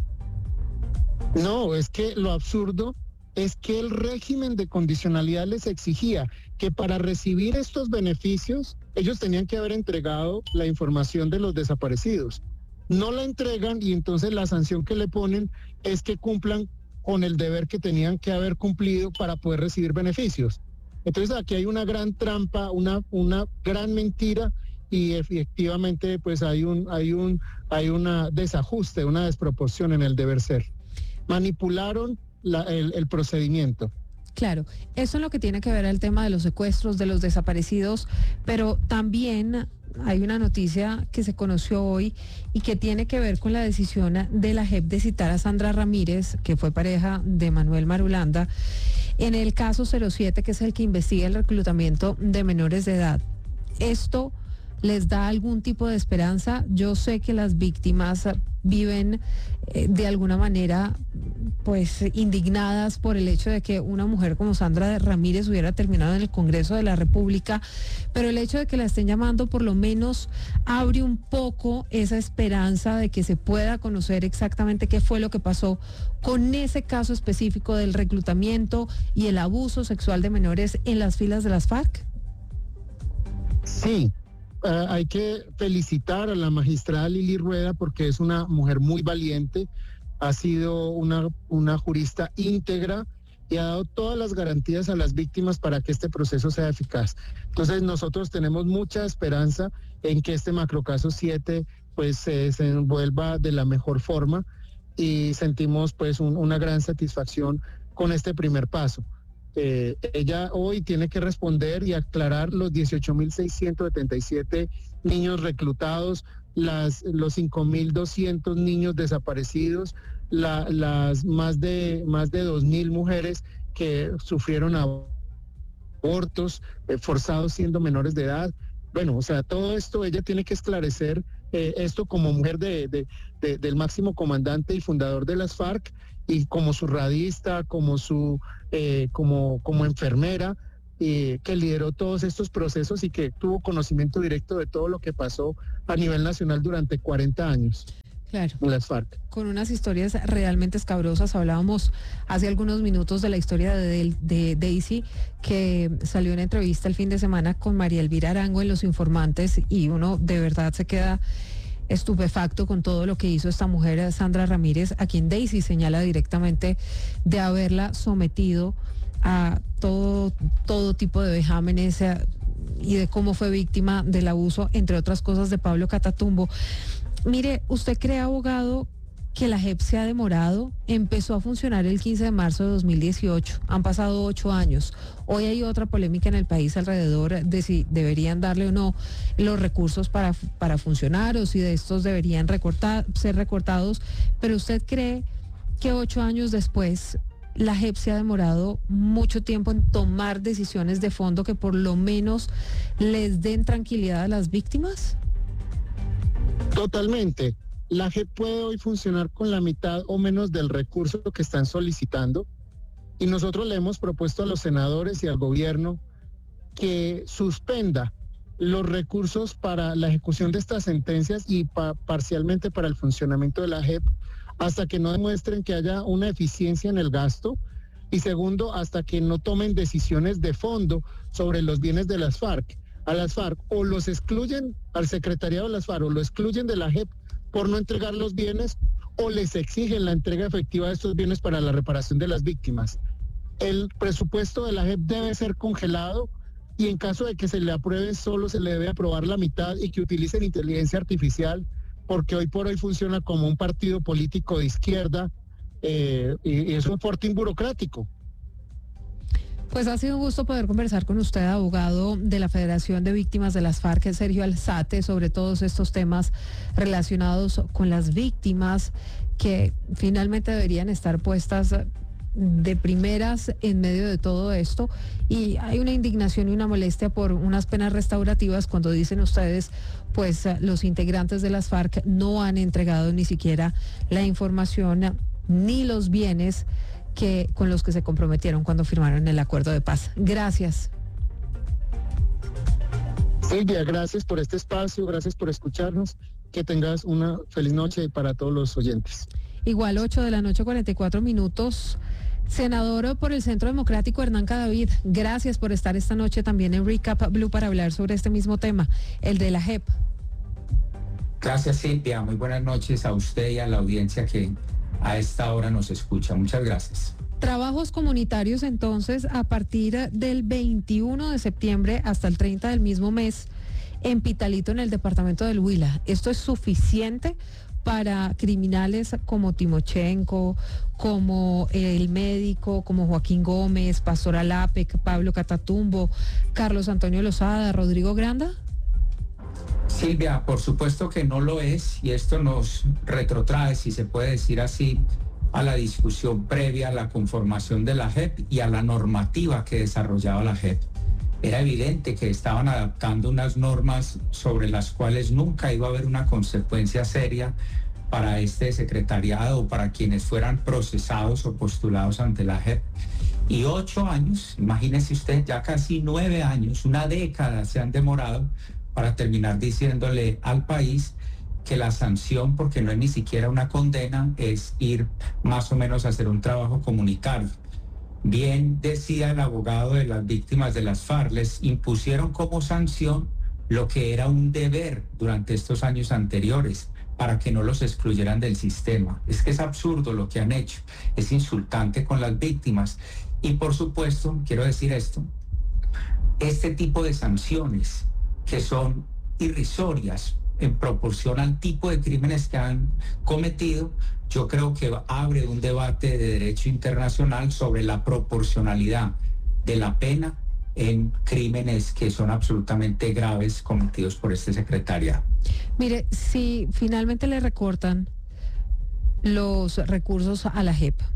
[SPEAKER 18] No, es que lo absurdo es que el régimen de condicionalidad les exigía que para recibir estos beneficios ellos tenían que haber entregado la información de los desaparecidos. No la entregan y entonces la sanción que le ponen es que cumplan con el deber que tenían que haber cumplido para poder recibir beneficios. Entonces aquí hay una gran trampa, una, una gran mentira y efectivamente pues hay un, hay un, hay una desajuste, una desproporción en el deber ser. Manipularon la, el, el procedimiento.
[SPEAKER 1] Claro, eso es lo que tiene que ver el tema de los secuestros, de los desaparecidos, pero también hay una noticia que se conoció hoy y que tiene que ver con la decisión de la J E P de citar a Sandra Ramírez, que fue pareja de Manuel Marulanda, en el caso cero siete, que es el que investiga el reclutamiento de menores de edad. Esto les da algún tipo de esperanza. Yo sé que las víctimas viven eh, de alguna manera pues indignadas por el hecho de que una mujer como Sandra Ramírez hubiera terminado en el Congreso de la República, pero el hecho de que la estén llamando por lo menos abre un poco esa esperanza de que se pueda conocer exactamente qué fue lo que pasó con ese caso específico del reclutamiento y el abuso sexual de menores en las filas de las FARC.
[SPEAKER 18] Sí. Uh, hay que felicitar a la magistrada Lili Rueda porque es una mujer muy valiente, ha sido una, una jurista íntegra y ha dado todas las garantías a las víctimas para que este proceso sea eficaz. Entonces nosotros tenemos mucha esperanza en que este macrocaso siete pues se desenvuelva de la mejor forma y sentimos pues un, una gran satisfacción con este primer paso. Eh, ella hoy tiene que responder y aclarar los dieciocho mil seiscientos setenta y siete niños reclutados, las, los cinco mil doscientos niños desaparecidos, la, las más de, más de dos mil mujeres que sufrieron abortos eh, forzados siendo menores de edad. Bueno, o sea, todo esto ella tiene que esclarecer eh, esto como mujer de, de, de, del máximo comandante y fundador de las FARC, y como su radista, como su eh, como, como enfermera, eh, que lideró todos estos procesos y que tuvo conocimiento directo de todo lo que pasó a nivel nacional durante cuarenta años.
[SPEAKER 1] Claro.
[SPEAKER 18] En las FARC.
[SPEAKER 1] Con unas historias realmente escabrosas. Hablábamos hace algunos minutos de la historia de, de Daisy, que salió en entrevista el fin de semana con María Elvira Arango en Los Informantes, y uno de verdad se queda estupefacto con todo lo que hizo esta mujer, Sandra Ramírez, a quien Daisy señala directamente de haberla sometido a todo, todo tipo de vejámenes y de cómo fue víctima del abuso, entre otras cosas, de Pablo Catatumbo. Mire, ¿usted cree, abogado, que la J E P se ha demorado? Empezó a funcionar el quince de marzo de dos mil dieciocho, han pasado ocho años. Hoy hay otra polémica en el país alrededor de si deberían darle o no los recursos para, para funcionar, o si de estos deberían recortar, ser recortados. Pero ¿usted cree que ocho años después la J E P se ha demorado mucho tiempo en tomar decisiones de fondo que por lo menos les den tranquilidad a las víctimas?
[SPEAKER 18] Totalmente. La J E P puede hoy funcionar con la mitad o menos del recurso que están solicitando, y nosotros le hemos propuesto a los senadores y al gobierno que suspenda los recursos para la ejecución de estas sentencias y pa- parcialmente para el funcionamiento de la J E P hasta que no demuestren que haya una eficiencia en el gasto, y segundo, hasta que no tomen decisiones de fondo sobre los bienes de las FARC. A las FARC o los excluyen al secretariado de las FARC o lo excluyen de la J E P por no entregar los bienes, o les exigen la entrega efectiva de estos bienes para la reparación de las víctimas. El presupuesto de la J E P debe ser congelado, y en caso de que se le apruebe, solo se le debe aprobar la mitad, y que utilicen inteligencia artificial, porque hoy por hoy funciona como un partido político de izquierda, eh, y, y es un fortín burocrático.
[SPEAKER 1] Pues ha sido un gusto poder conversar con usted, abogado de la Federación de Víctimas de las FARC, Sergio Alzate, sobre todos estos temas relacionados con las víctimas, que finalmente deberían estar puestas de primeras en medio de todo esto. Y hay una indignación y una molestia por unas penas restaurativas cuando dicen ustedes, pues los integrantes de las FARC no han entregado ni siquiera la información ni los bienes que con los que se comprometieron cuando firmaron el acuerdo de paz. Gracias.
[SPEAKER 18] Silvia, gracias por este espacio, gracias por escucharnos. Que tengas una feliz noche para todos los oyentes.
[SPEAKER 1] Igual, ocho de la noche, cuarenta y cuatro minutos. Senador por el Centro Democrático, Hernán Cadavid, gracias por estar esta noche también en Recap Blue para hablar sobre este mismo tema, el de la J E P.
[SPEAKER 19] Gracias, Silvia. Muy buenas noches a usted y a la audiencia que a esta hora nos escucha. Muchas gracias.
[SPEAKER 1] Trabajos comunitarios entonces a partir del veintiuno de septiembre hasta el treinta del mismo mes en Pitalito, en el departamento del Huila. ¿Esto es suficiente para criminales como Timochenko, como el médico, como Joaquín Gómez, Pastor Alapec, Pablo Catatumbo, Carlos Antonio Lozada, Rodrigo Granda?
[SPEAKER 19] Silvia, por supuesto que no lo es, y esto nos retrotrae, si se puede decir así, a la discusión previa a la conformación de la J E P y a la normativa que desarrollaba la J E P. Era evidente que estaban adaptando unas normas sobre las cuales nunca iba a haber una consecuencia seria para este secretariado o para quienes fueran procesados o postulados ante la J E P. Y ocho años, imagínese usted, ya casi nueve años, una década se han demorado para terminar diciéndole al país que la sanción, porque no es ni siquiera una condena, es ir más o menos a hacer un trabajo comunitario. Bien decía el abogado de las víctimas de las FARC, les impusieron como sanción lo que era un deber durante estos años anteriores para que no los excluyeran del sistema. Es que es absurdo lo que han hecho, es insultante con las víctimas. Y por supuesto, quiero decir esto, este tipo de sanciones que son irrisorias en proporción al tipo de crímenes que han cometido, yo creo que abre un debate de derecho internacional sobre la proporcionalidad de la pena en crímenes que son absolutamente graves cometidos por este secretariado.
[SPEAKER 1] Mire, si finalmente le recortan los recursos a la J E P,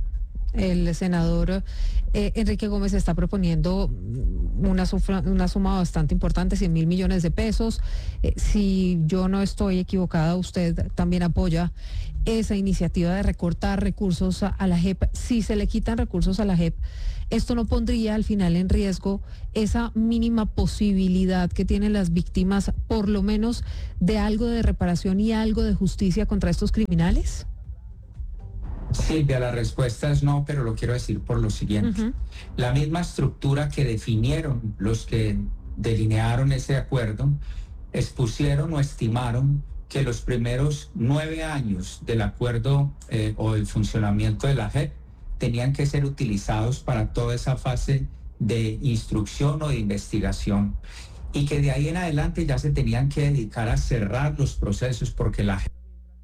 [SPEAKER 1] El senador eh, Enrique Gómez está proponiendo una, sufra, una suma bastante importante, cien mil millones de pesos. Eh, si yo no estoy equivocada, usted también apoya esa iniciativa de recortar recursos a, a la J E P. Si se le quitan recursos a la J E P, ¿esto no pondría al final en riesgo esa mínima posibilidad que tienen las víctimas, por lo menos de algo de reparación y algo de justicia contra estos criminales?
[SPEAKER 19] Silvia, la respuesta es no, pero lo quiero decir por lo siguiente. Uh-huh. La misma estructura que definieron los que delinearon ese acuerdo, expusieron o estimaron que los primeros nueve años del acuerdo eh, o el funcionamiento de la J E P tenían que ser utilizados para toda esa fase de instrucción o de investigación, y que de ahí en adelante ya se tenían que dedicar a cerrar los procesos, porque la J E P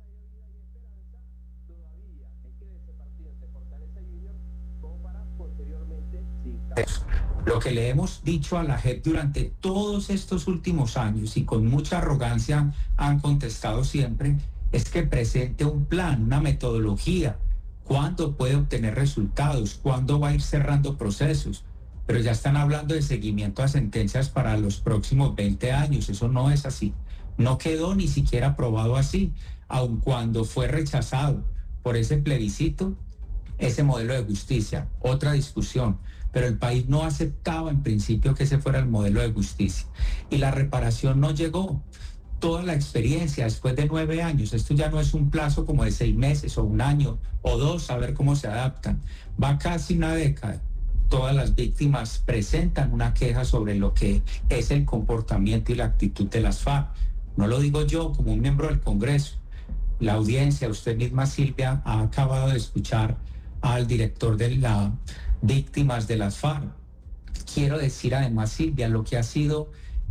[SPEAKER 19] lo que le hemos dicho a la J E P durante todos estos últimos años, y con mucha arrogancia han contestado siempre, es que presente un plan, una metodología, cuándo puede obtener resultados, cuándo va a ir cerrando procesos. Pero ya están hablando de seguimiento a sentencias para los próximos veinte años. Eso no es así. No quedó ni siquiera aprobado así, aun cuando fue rechazado por ese plebiscito, ese modelo de justicia. Otra discusión. Pero el país no aceptaba en principio que ese fuera el modelo de justicia. Y la reparación no llegó. Toda la experiencia después de nueve años, esto ya no es un plazo como de seis meses o un año o dos, a ver cómo se adaptan. Va casi una década. Todas las víctimas presentan una queja sobre lo que es el comportamiento y la actitud de las FARC. No lo digo yo como un miembro del Congreso. La audiencia, usted misma, Silvia, ha acabado de escuchar al director de las víctimas de las FARC. Quiero decir además, Silvia, lo que ha sido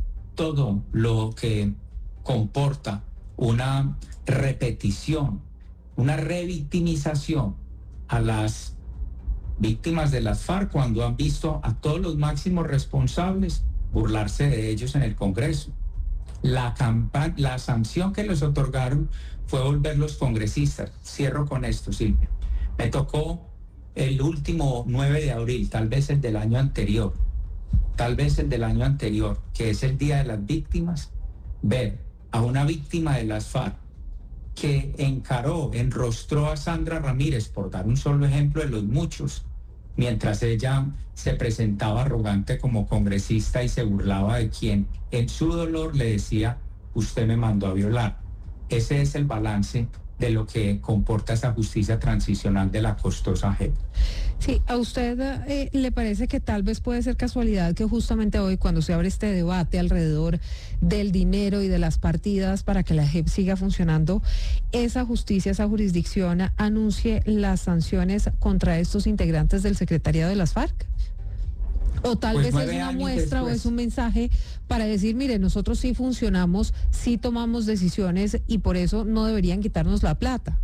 [SPEAKER 19] todo lo que comporta una repetición, una revictimización a las víctimas de las FARC, cuando han visto a todos los máximos responsables burlarse de ellos en el Congreso. La, campaña, la sanción que les otorgaron fue volverlos congresistas. Cierro con esto, Silvia. Me tocó el último nueve de abril, tal vez el del año anterior, tal vez el del año anterior, que es el Día de las Víctimas, ver a una víctima de las FARC que encaró, enrostró a Sandra Ramírez, por dar un solo ejemplo de los muchos, mientras ella se presentaba arrogante como congresista y se burlaba de quien en su dolor le decía, usted me mandó a violar. Ese es el balance de lo que comporta esa justicia transicional de la costosa J E P.
[SPEAKER 1] Sí, ¿a usted eh, le parece que tal vez puede ser casualidad que justamente hoy, cuando se abre este debate alrededor del dinero y de las partidas para que la J E P siga funcionando, esa justicia, esa jurisdicción anuncie las sanciones contra estos integrantes del secretariado de las FARC? O tal pues vez es una muestra después, o es un mensaje para decir, mire, nosotros sí funcionamos, sí tomamos decisiones y por eso no deberían quitarnos la plata.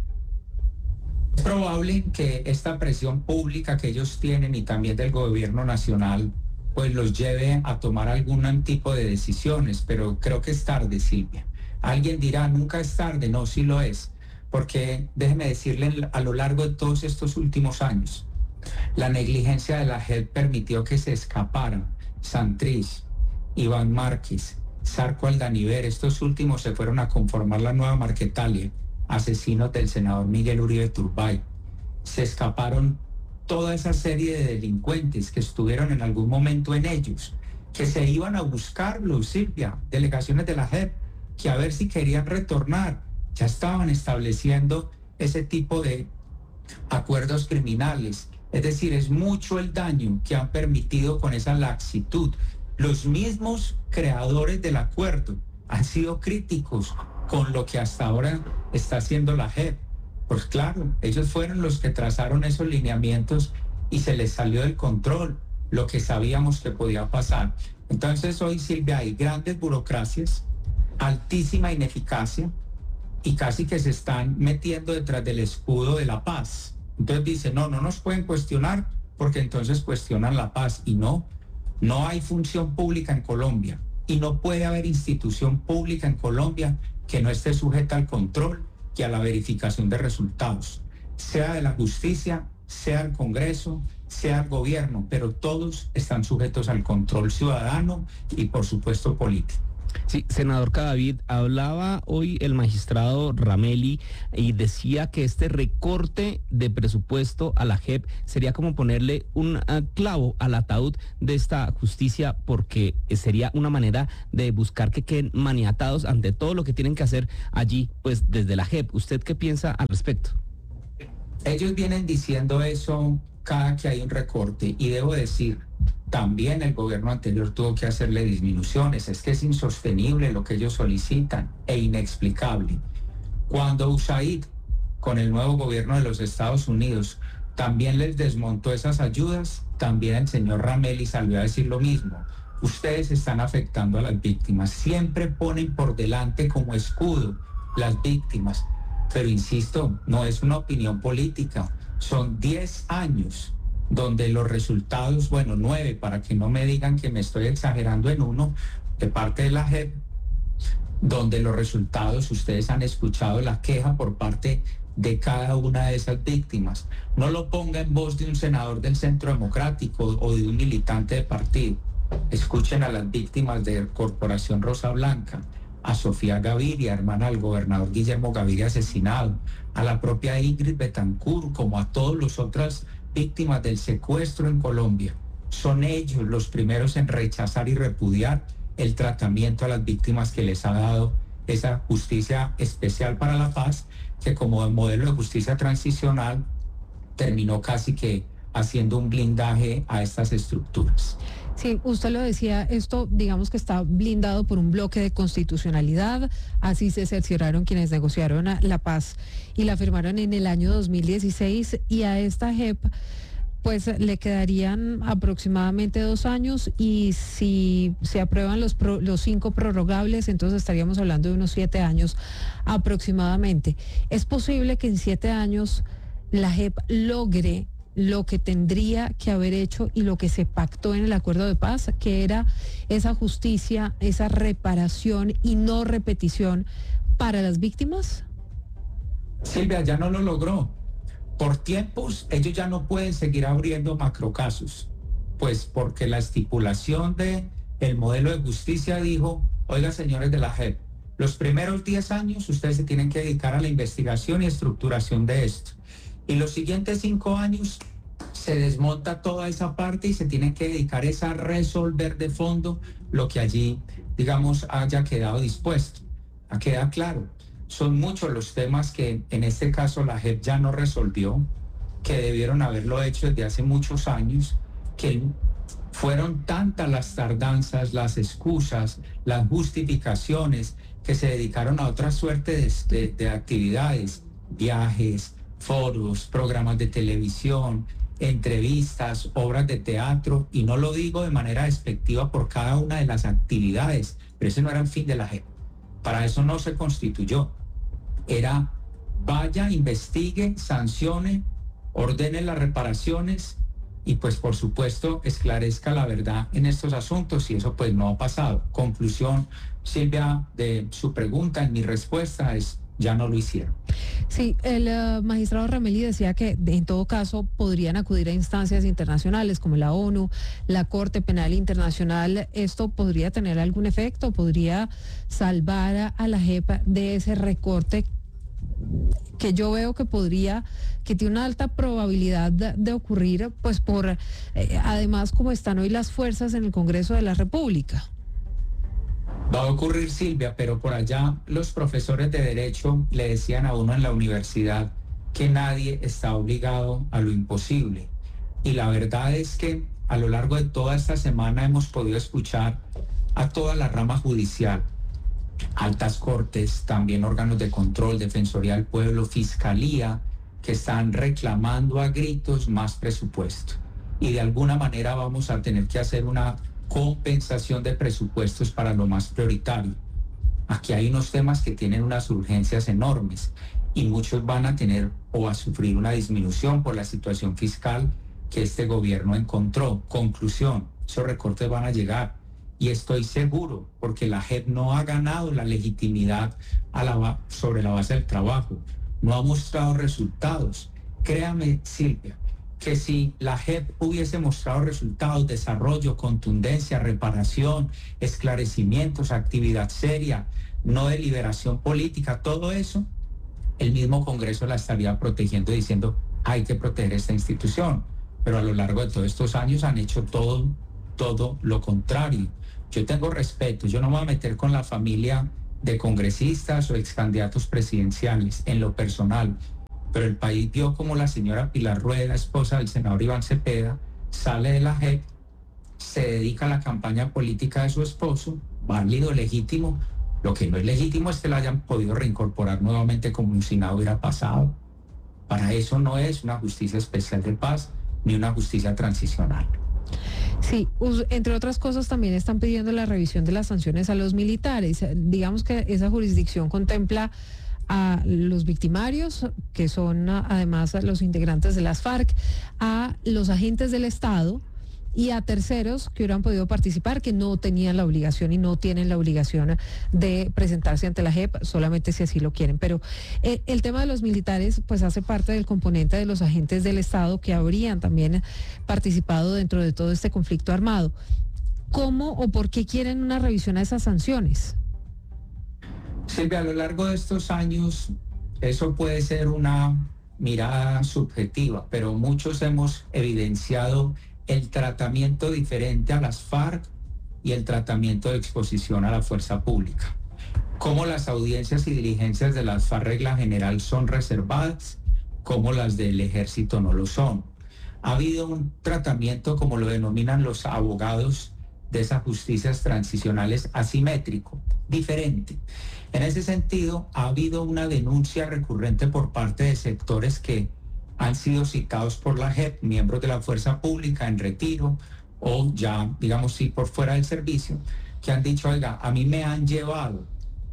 [SPEAKER 19] Es probable que esta presión pública que ellos tienen y también del gobierno nacional pues los lleve a tomar algún tipo de decisiones, pero creo que es tarde, Silvia. Alguien dirá, nunca es tarde. No, sí lo es, porque déjeme decirle, a lo largo de todos estos últimos años, la negligencia de la J E P permitió que se escaparan Santrich, Iván Márquez, Zarco Aldaniver. Estos últimos se fueron a conformar la nueva Marquetalia, asesinos del senador Miguel Uribe Turbay. Se escaparon toda esa serie de delincuentes que estuvieron en algún momento en ellos, que se iban a buscarlos, Silvia, delegaciones de la J E P, que a ver si querían retornar. Ya estaban estableciendo ese tipo de acuerdos criminales. Es decir, es mucho el daño que han permitido con esa laxitud. Los mismos creadores del acuerdo han sido críticos con lo que hasta ahora está haciendo la J E P. Pues claro, ellos fueron los que trazaron esos lineamientos y se les salió del control lo que sabíamos que podía pasar. Entonces hoy, Silvia, hay grandes burocracias, altísima ineficacia y casi que se están metiendo detrás del escudo de la paz. Entonces dice, no, no nos pueden cuestionar porque entonces cuestionan la paz. Y no, no hay función pública en Colombia y no puede haber institución pública en Colombia que no esté sujeta al control y a la verificación de resultados, sea de la justicia, sea el Congreso, sea el gobierno, pero todos están sujetos al control ciudadano y por supuesto político.
[SPEAKER 2] Sí, senador Cadavid, hablaba hoy el magistrado Ramelli y decía que este recorte de presupuesto a la J E P sería como ponerle un uh, clavo al ataúd de esta justicia, porque sería una manera de buscar que queden maniatados ante todo lo que tienen que hacer allí, pues desde la J E P. ¿Usted qué piensa al respecto?
[SPEAKER 19] Ellos vienen diciendo eso cada que hay un recorte y debo decir, también el gobierno anterior tuvo que hacerle disminuciones. Es que es insostenible lo que ellos solicitan e inexplicable. Cuando U S A I D, con el nuevo gobierno de los Estados Unidos, también les desmontó esas ayudas, también el señor Ramelli salió a decir lo mismo. Ustedes están afectando a las víctimas. Siempre ponen por delante como escudo las víctimas. Pero insisto, no es una opinión política. Son diez años donde los resultados, bueno, nueve, para que no me digan que me estoy exagerando en uno, de parte de la J E P, donde los resultados, ustedes han escuchado la queja por parte de cada una de esas víctimas. No lo ponga en voz de un senador del Centro Democrático o de un militante de partido. Escuchen a las víctimas de Corporación Rosa Blanca, a Sofía Gaviria, hermana del gobernador Guillermo Gaviria asesinado, a la propia Ingrid Betancourt, como a todas las otras víctimas del secuestro en Colombia. Son ellos los primeros en rechazar y repudiar el tratamiento a las víctimas que les ha dado esa justicia especial para la paz, que como modelo de justicia transicional terminó casi que haciendo un blindaje a estas estructuras.
[SPEAKER 1] Sí, usted lo decía, esto digamos que está blindado por un bloque de constitucionalidad, así se cercioraron quienes negociaron la paz y la firmaron en el año dos mil dieciséis, y a esta J E P pues le quedarían aproximadamente dos años, y si se aprueban los, pro, los cinco prorrogables, entonces estaríamos hablando de unos siete años aproximadamente. ¿Es posible que en siete años la J E P logre lo que tendría que haber hecho y lo que se pactó en el acuerdo de paz, que era esa justicia, esa reparación y no repetición para las víctimas?
[SPEAKER 19] Silvia, ya no lo logró. Por tiempos, ellos ya no pueden seguir abriendo macrocasos, pues porque la estipulación de el modelo de justicia dijo, oiga, señores de la J E P, los primeros diez años ustedes se tienen que dedicar a la investigación y estructuración de esto. Y los siguientes cinco años se desmonta toda esa parte y se tiene que dedicar es a resolver de fondo lo que allí, digamos, haya quedado dispuesto. ¿A quedar claro? Son muchos los temas que en este caso la J E P ya no resolvió, que debieron haberlo hecho desde hace muchos años, que fueron tantas las tardanzas, las excusas, las justificaciones, que se dedicaron a otra suerte de, de, de actividades, viajes, foros, programas de televisión, entrevistas, obras de teatro, y no lo digo de manera despectiva por cada una de las actividades, pero ese no era el fin de la J E P. Para eso no se constituyó. Era vaya, investigue, sancione, ordene las reparaciones y pues por supuesto esclarezca la verdad en estos asuntos, y eso pues no ha pasado. Conclusión, Silvia, de su pregunta, en mi respuesta es: ya no lo hicieron.
[SPEAKER 1] Sí, el uh, magistrado Ramelli decía que en todo caso podrían acudir a instancias internacionales como la ONU, la Corte Penal Internacional. ¿Esto podría tener algún efecto? ¿Podría salvar a, a la J E P de ese recorte que yo veo que podría, que tiene una alta probabilidad de, de ocurrir, pues por, eh, además como están hoy las fuerzas en el Congreso de la República?
[SPEAKER 19] Va a ocurrir, Silvia, pero por allá los profesores de Derecho le decían a uno en la universidad que nadie está obligado a lo imposible. Y la verdad es que a lo largo de toda esta semana hemos podido escuchar a toda la rama judicial, altas cortes, también órganos de control, Defensoría del Pueblo, Fiscalía, que están reclamando a gritos más presupuesto. Y de alguna manera vamos a tener que hacer una compensación de presupuestos para lo más prioritario. Aquí hay unos temas que tienen unas urgencias enormes y muchos van a tener o a sufrir una disminución por la situación fiscal que este gobierno encontró. Conclusión, esos recortes van a llegar y estoy seguro, porque la J E P no ha ganado la legitimidad a la, sobre la base del trabajo, no ha mostrado resultados. Créame, Silvia, que si la J E P hubiese mostrado resultados, desarrollo, contundencia, reparación, esclarecimientos, actividad seria, no deliberación política, todo eso, el mismo Congreso la estaría protegiendo diciendo hay que proteger esta institución. Pero a lo largo de todos estos años han hecho todo, todo lo contrario. Yo tengo respeto, yo no me voy a meter con la familia de congresistas o ex candidatos presidenciales en lo personal, pero el país vio como la señora Pilar Rueda, esposa del senador Iván Cepeda, sale de la J E P, se dedica a la campaña política de su esposo, válido, legítimo. Lo que no es legítimo es que la hayan podido reincorporar nuevamente como si nada hubiera pasado. Para eso no es una justicia especial de paz ni una justicia transicional.
[SPEAKER 1] Sí, entre otras cosas también están pidiendo la revisión de las sanciones a los militares. Digamos que esa jurisdicción contempla a los victimarios, que son además a los integrantes de las FARC, a los agentes del Estado y a terceros que hubieran podido participar, que no tenían la obligación y no tienen la obligación de presentarse ante la J E P, solamente si así lo quieren. Pero eh, el tema de los militares pues hace parte del componente de los agentes del Estado que habrían también participado dentro de todo este conflicto armado. ¿Cómo o por qué quieren una revisión a esas sanciones?
[SPEAKER 19] Silvia, a lo largo de estos años eso puede ser una mirada subjetiva, pero muchos hemos evidenciado el tratamiento diferente a las FARC y el tratamiento de exposición a la fuerza pública. Cómo las audiencias y diligencias de las FARC regla general son reservadas, cómo las del ejército no lo son. Ha habido un tratamiento, como lo denominan los abogados de esas justicias transicionales, asimétrico, diferente. En ese sentido, ha habido una denuncia recurrente por parte de sectores que han sido citados por la J E P, miembros de la fuerza pública en retiro o ya, digamos, sí, por fuera del servicio, que han dicho, oiga, a mí me han llevado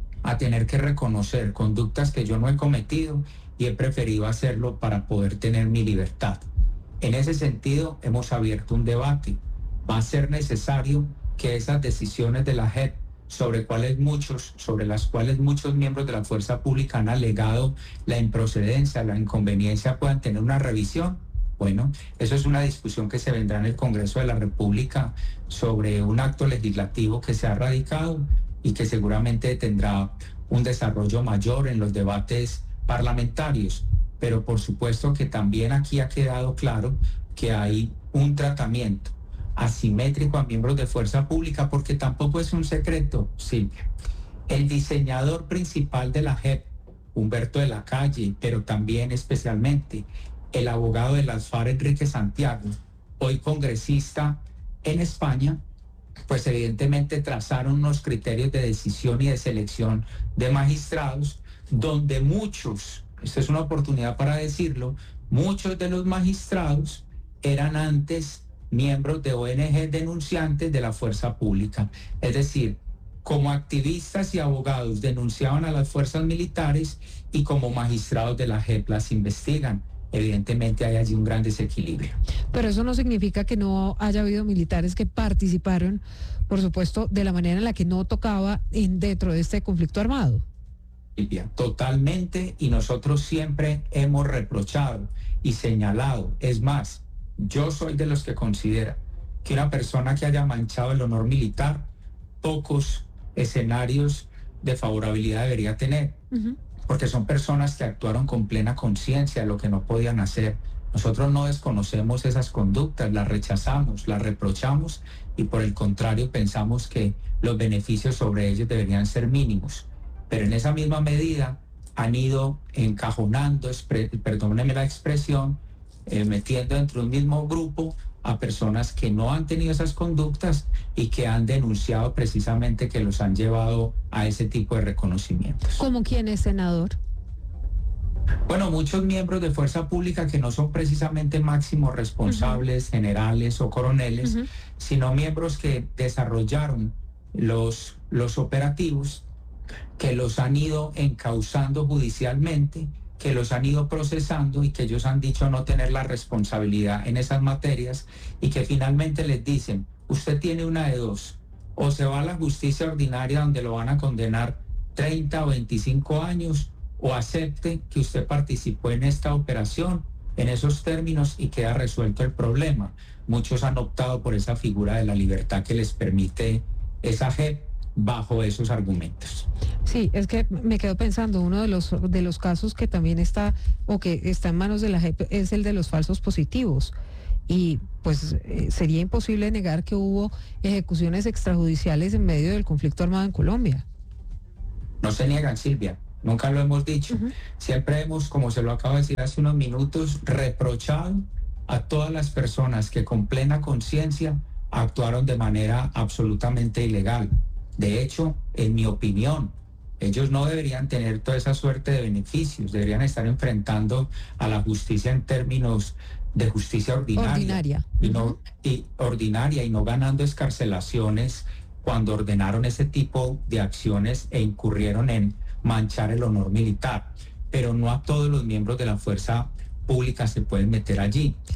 [SPEAKER 19] a tener que reconocer conductas que yo no he cometido y he preferido hacerlo para poder tener mi libertad. En ese sentido, hemos abierto un debate. Va a ser necesario que esas decisiones de la J E P, sobre cuales muchos, sobre las cuales muchos miembros de la fuerza pública han alegado la improcedencia, la inconveniencia, puedan tener una revisión. Bueno, eso es una discusión que se vendrá en el Congreso de la República sobre un acto legislativo que se ha radicado y que seguramente tendrá un desarrollo mayor en los debates parlamentarios. Pero por supuesto que también aquí ha quedado claro que hay un tratamiento asimétrico a miembros de fuerza pública, porque tampoco es un secreto, Silvia. El diseñador principal de la J E P, Humberto de la Calle, pero también especialmente el abogado de las FARC, Enrique Santiago, hoy congresista en España, pues evidentemente trazaron unos criterios de decisión y de selección de magistrados, donde muchos, esta es una oportunidad para decirlo, muchos de los magistrados eran antes miembros de O N G denunciantes de la fuerza pública. Es decir, como activistas y abogados denunciaban a las fuerzas militares y como magistrados de la J E P las investigan. Evidentemente hay allí un gran desequilibrio.
[SPEAKER 1] Pero eso no significa que no haya habido militares que participaron, por supuesto, de la manera en la que no tocaba en, dentro de este conflicto armado.
[SPEAKER 19] Silvia, totalmente, y nosotros siempre hemos reprochado y señalado. Es más, yo soy de los que considera que una persona que haya manchado el honor militar, pocos escenarios de favorabilidad debería tener, uh-huh. porque son personas que actuaron con plena conciencia de lo que no podían hacer. Nosotros no desconocemos esas conductas, las rechazamos, las reprochamos y por el contrario pensamos que los beneficios sobre ellos deberían ser mínimos. Pero en esa misma medida han ido encajonando, perdónenme la expresión, Eh, metiendo dentro de un mismo grupo a personas que no han tenido esas conductas y que han denunciado precisamente que los han llevado a ese tipo de reconocimientos.
[SPEAKER 1] ¿Cómo quién es, senador?
[SPEAKER 19] Bueno, muchos miembros de fuerza pública que no son precisamente máximos responsables, uh-huh. generales o coroneles, uh-huh. sino miembros que desarrollaron los, los operativos, que los han ido encauzando judicialmente, que los han ido procesando y que ellos han dicho no tener la responsabilidad en esas materias y que finalmente les dicen, usted tiene una de dos, o se va a la justicia ordinaria donde lo van a condenar treinta o veinticinco años, o acepte que usted participó en esta operación, en esos términos y queda resuelto el problema. Muchos han optado por esa figura de la libertad que les permite esa J E P bajo esos argumentos.
[SPEAKER 1] Sí, es que me quedo pensando, uno de los de los casos que también está o que está en manos de la J E P es el de los falsos positivos. Y pues eh, sería imposible negar que hubo ejecuciones extrajudiciales en medio del conflicto armado en Colombia.
[SPEAKER 19] No se niegan, Silvia, nunca lo hemos dicho. Uh-huh. Siempre hemos, como se lo acabo de decir hace unos minutos, reprochado a todas las personas que con plena conciencia actuaron de manera absolutamente ilegal. De hecho, en mi opinión, ellos no deberían tener toda esa suerte de beneficios, deberían estar enfrentando a la justicia en términos de justicia ordinaria,
[SPEAKER 1] ordinaria.
[SPEAKER 19] Y, no, y ordinaria y no ganando escarcelaciones cuando ordenaron ese tipo de acciones e incurrieron en manchar el honor militar. Pero no a todos los miembros de la fuerza pública se pueden meter allí.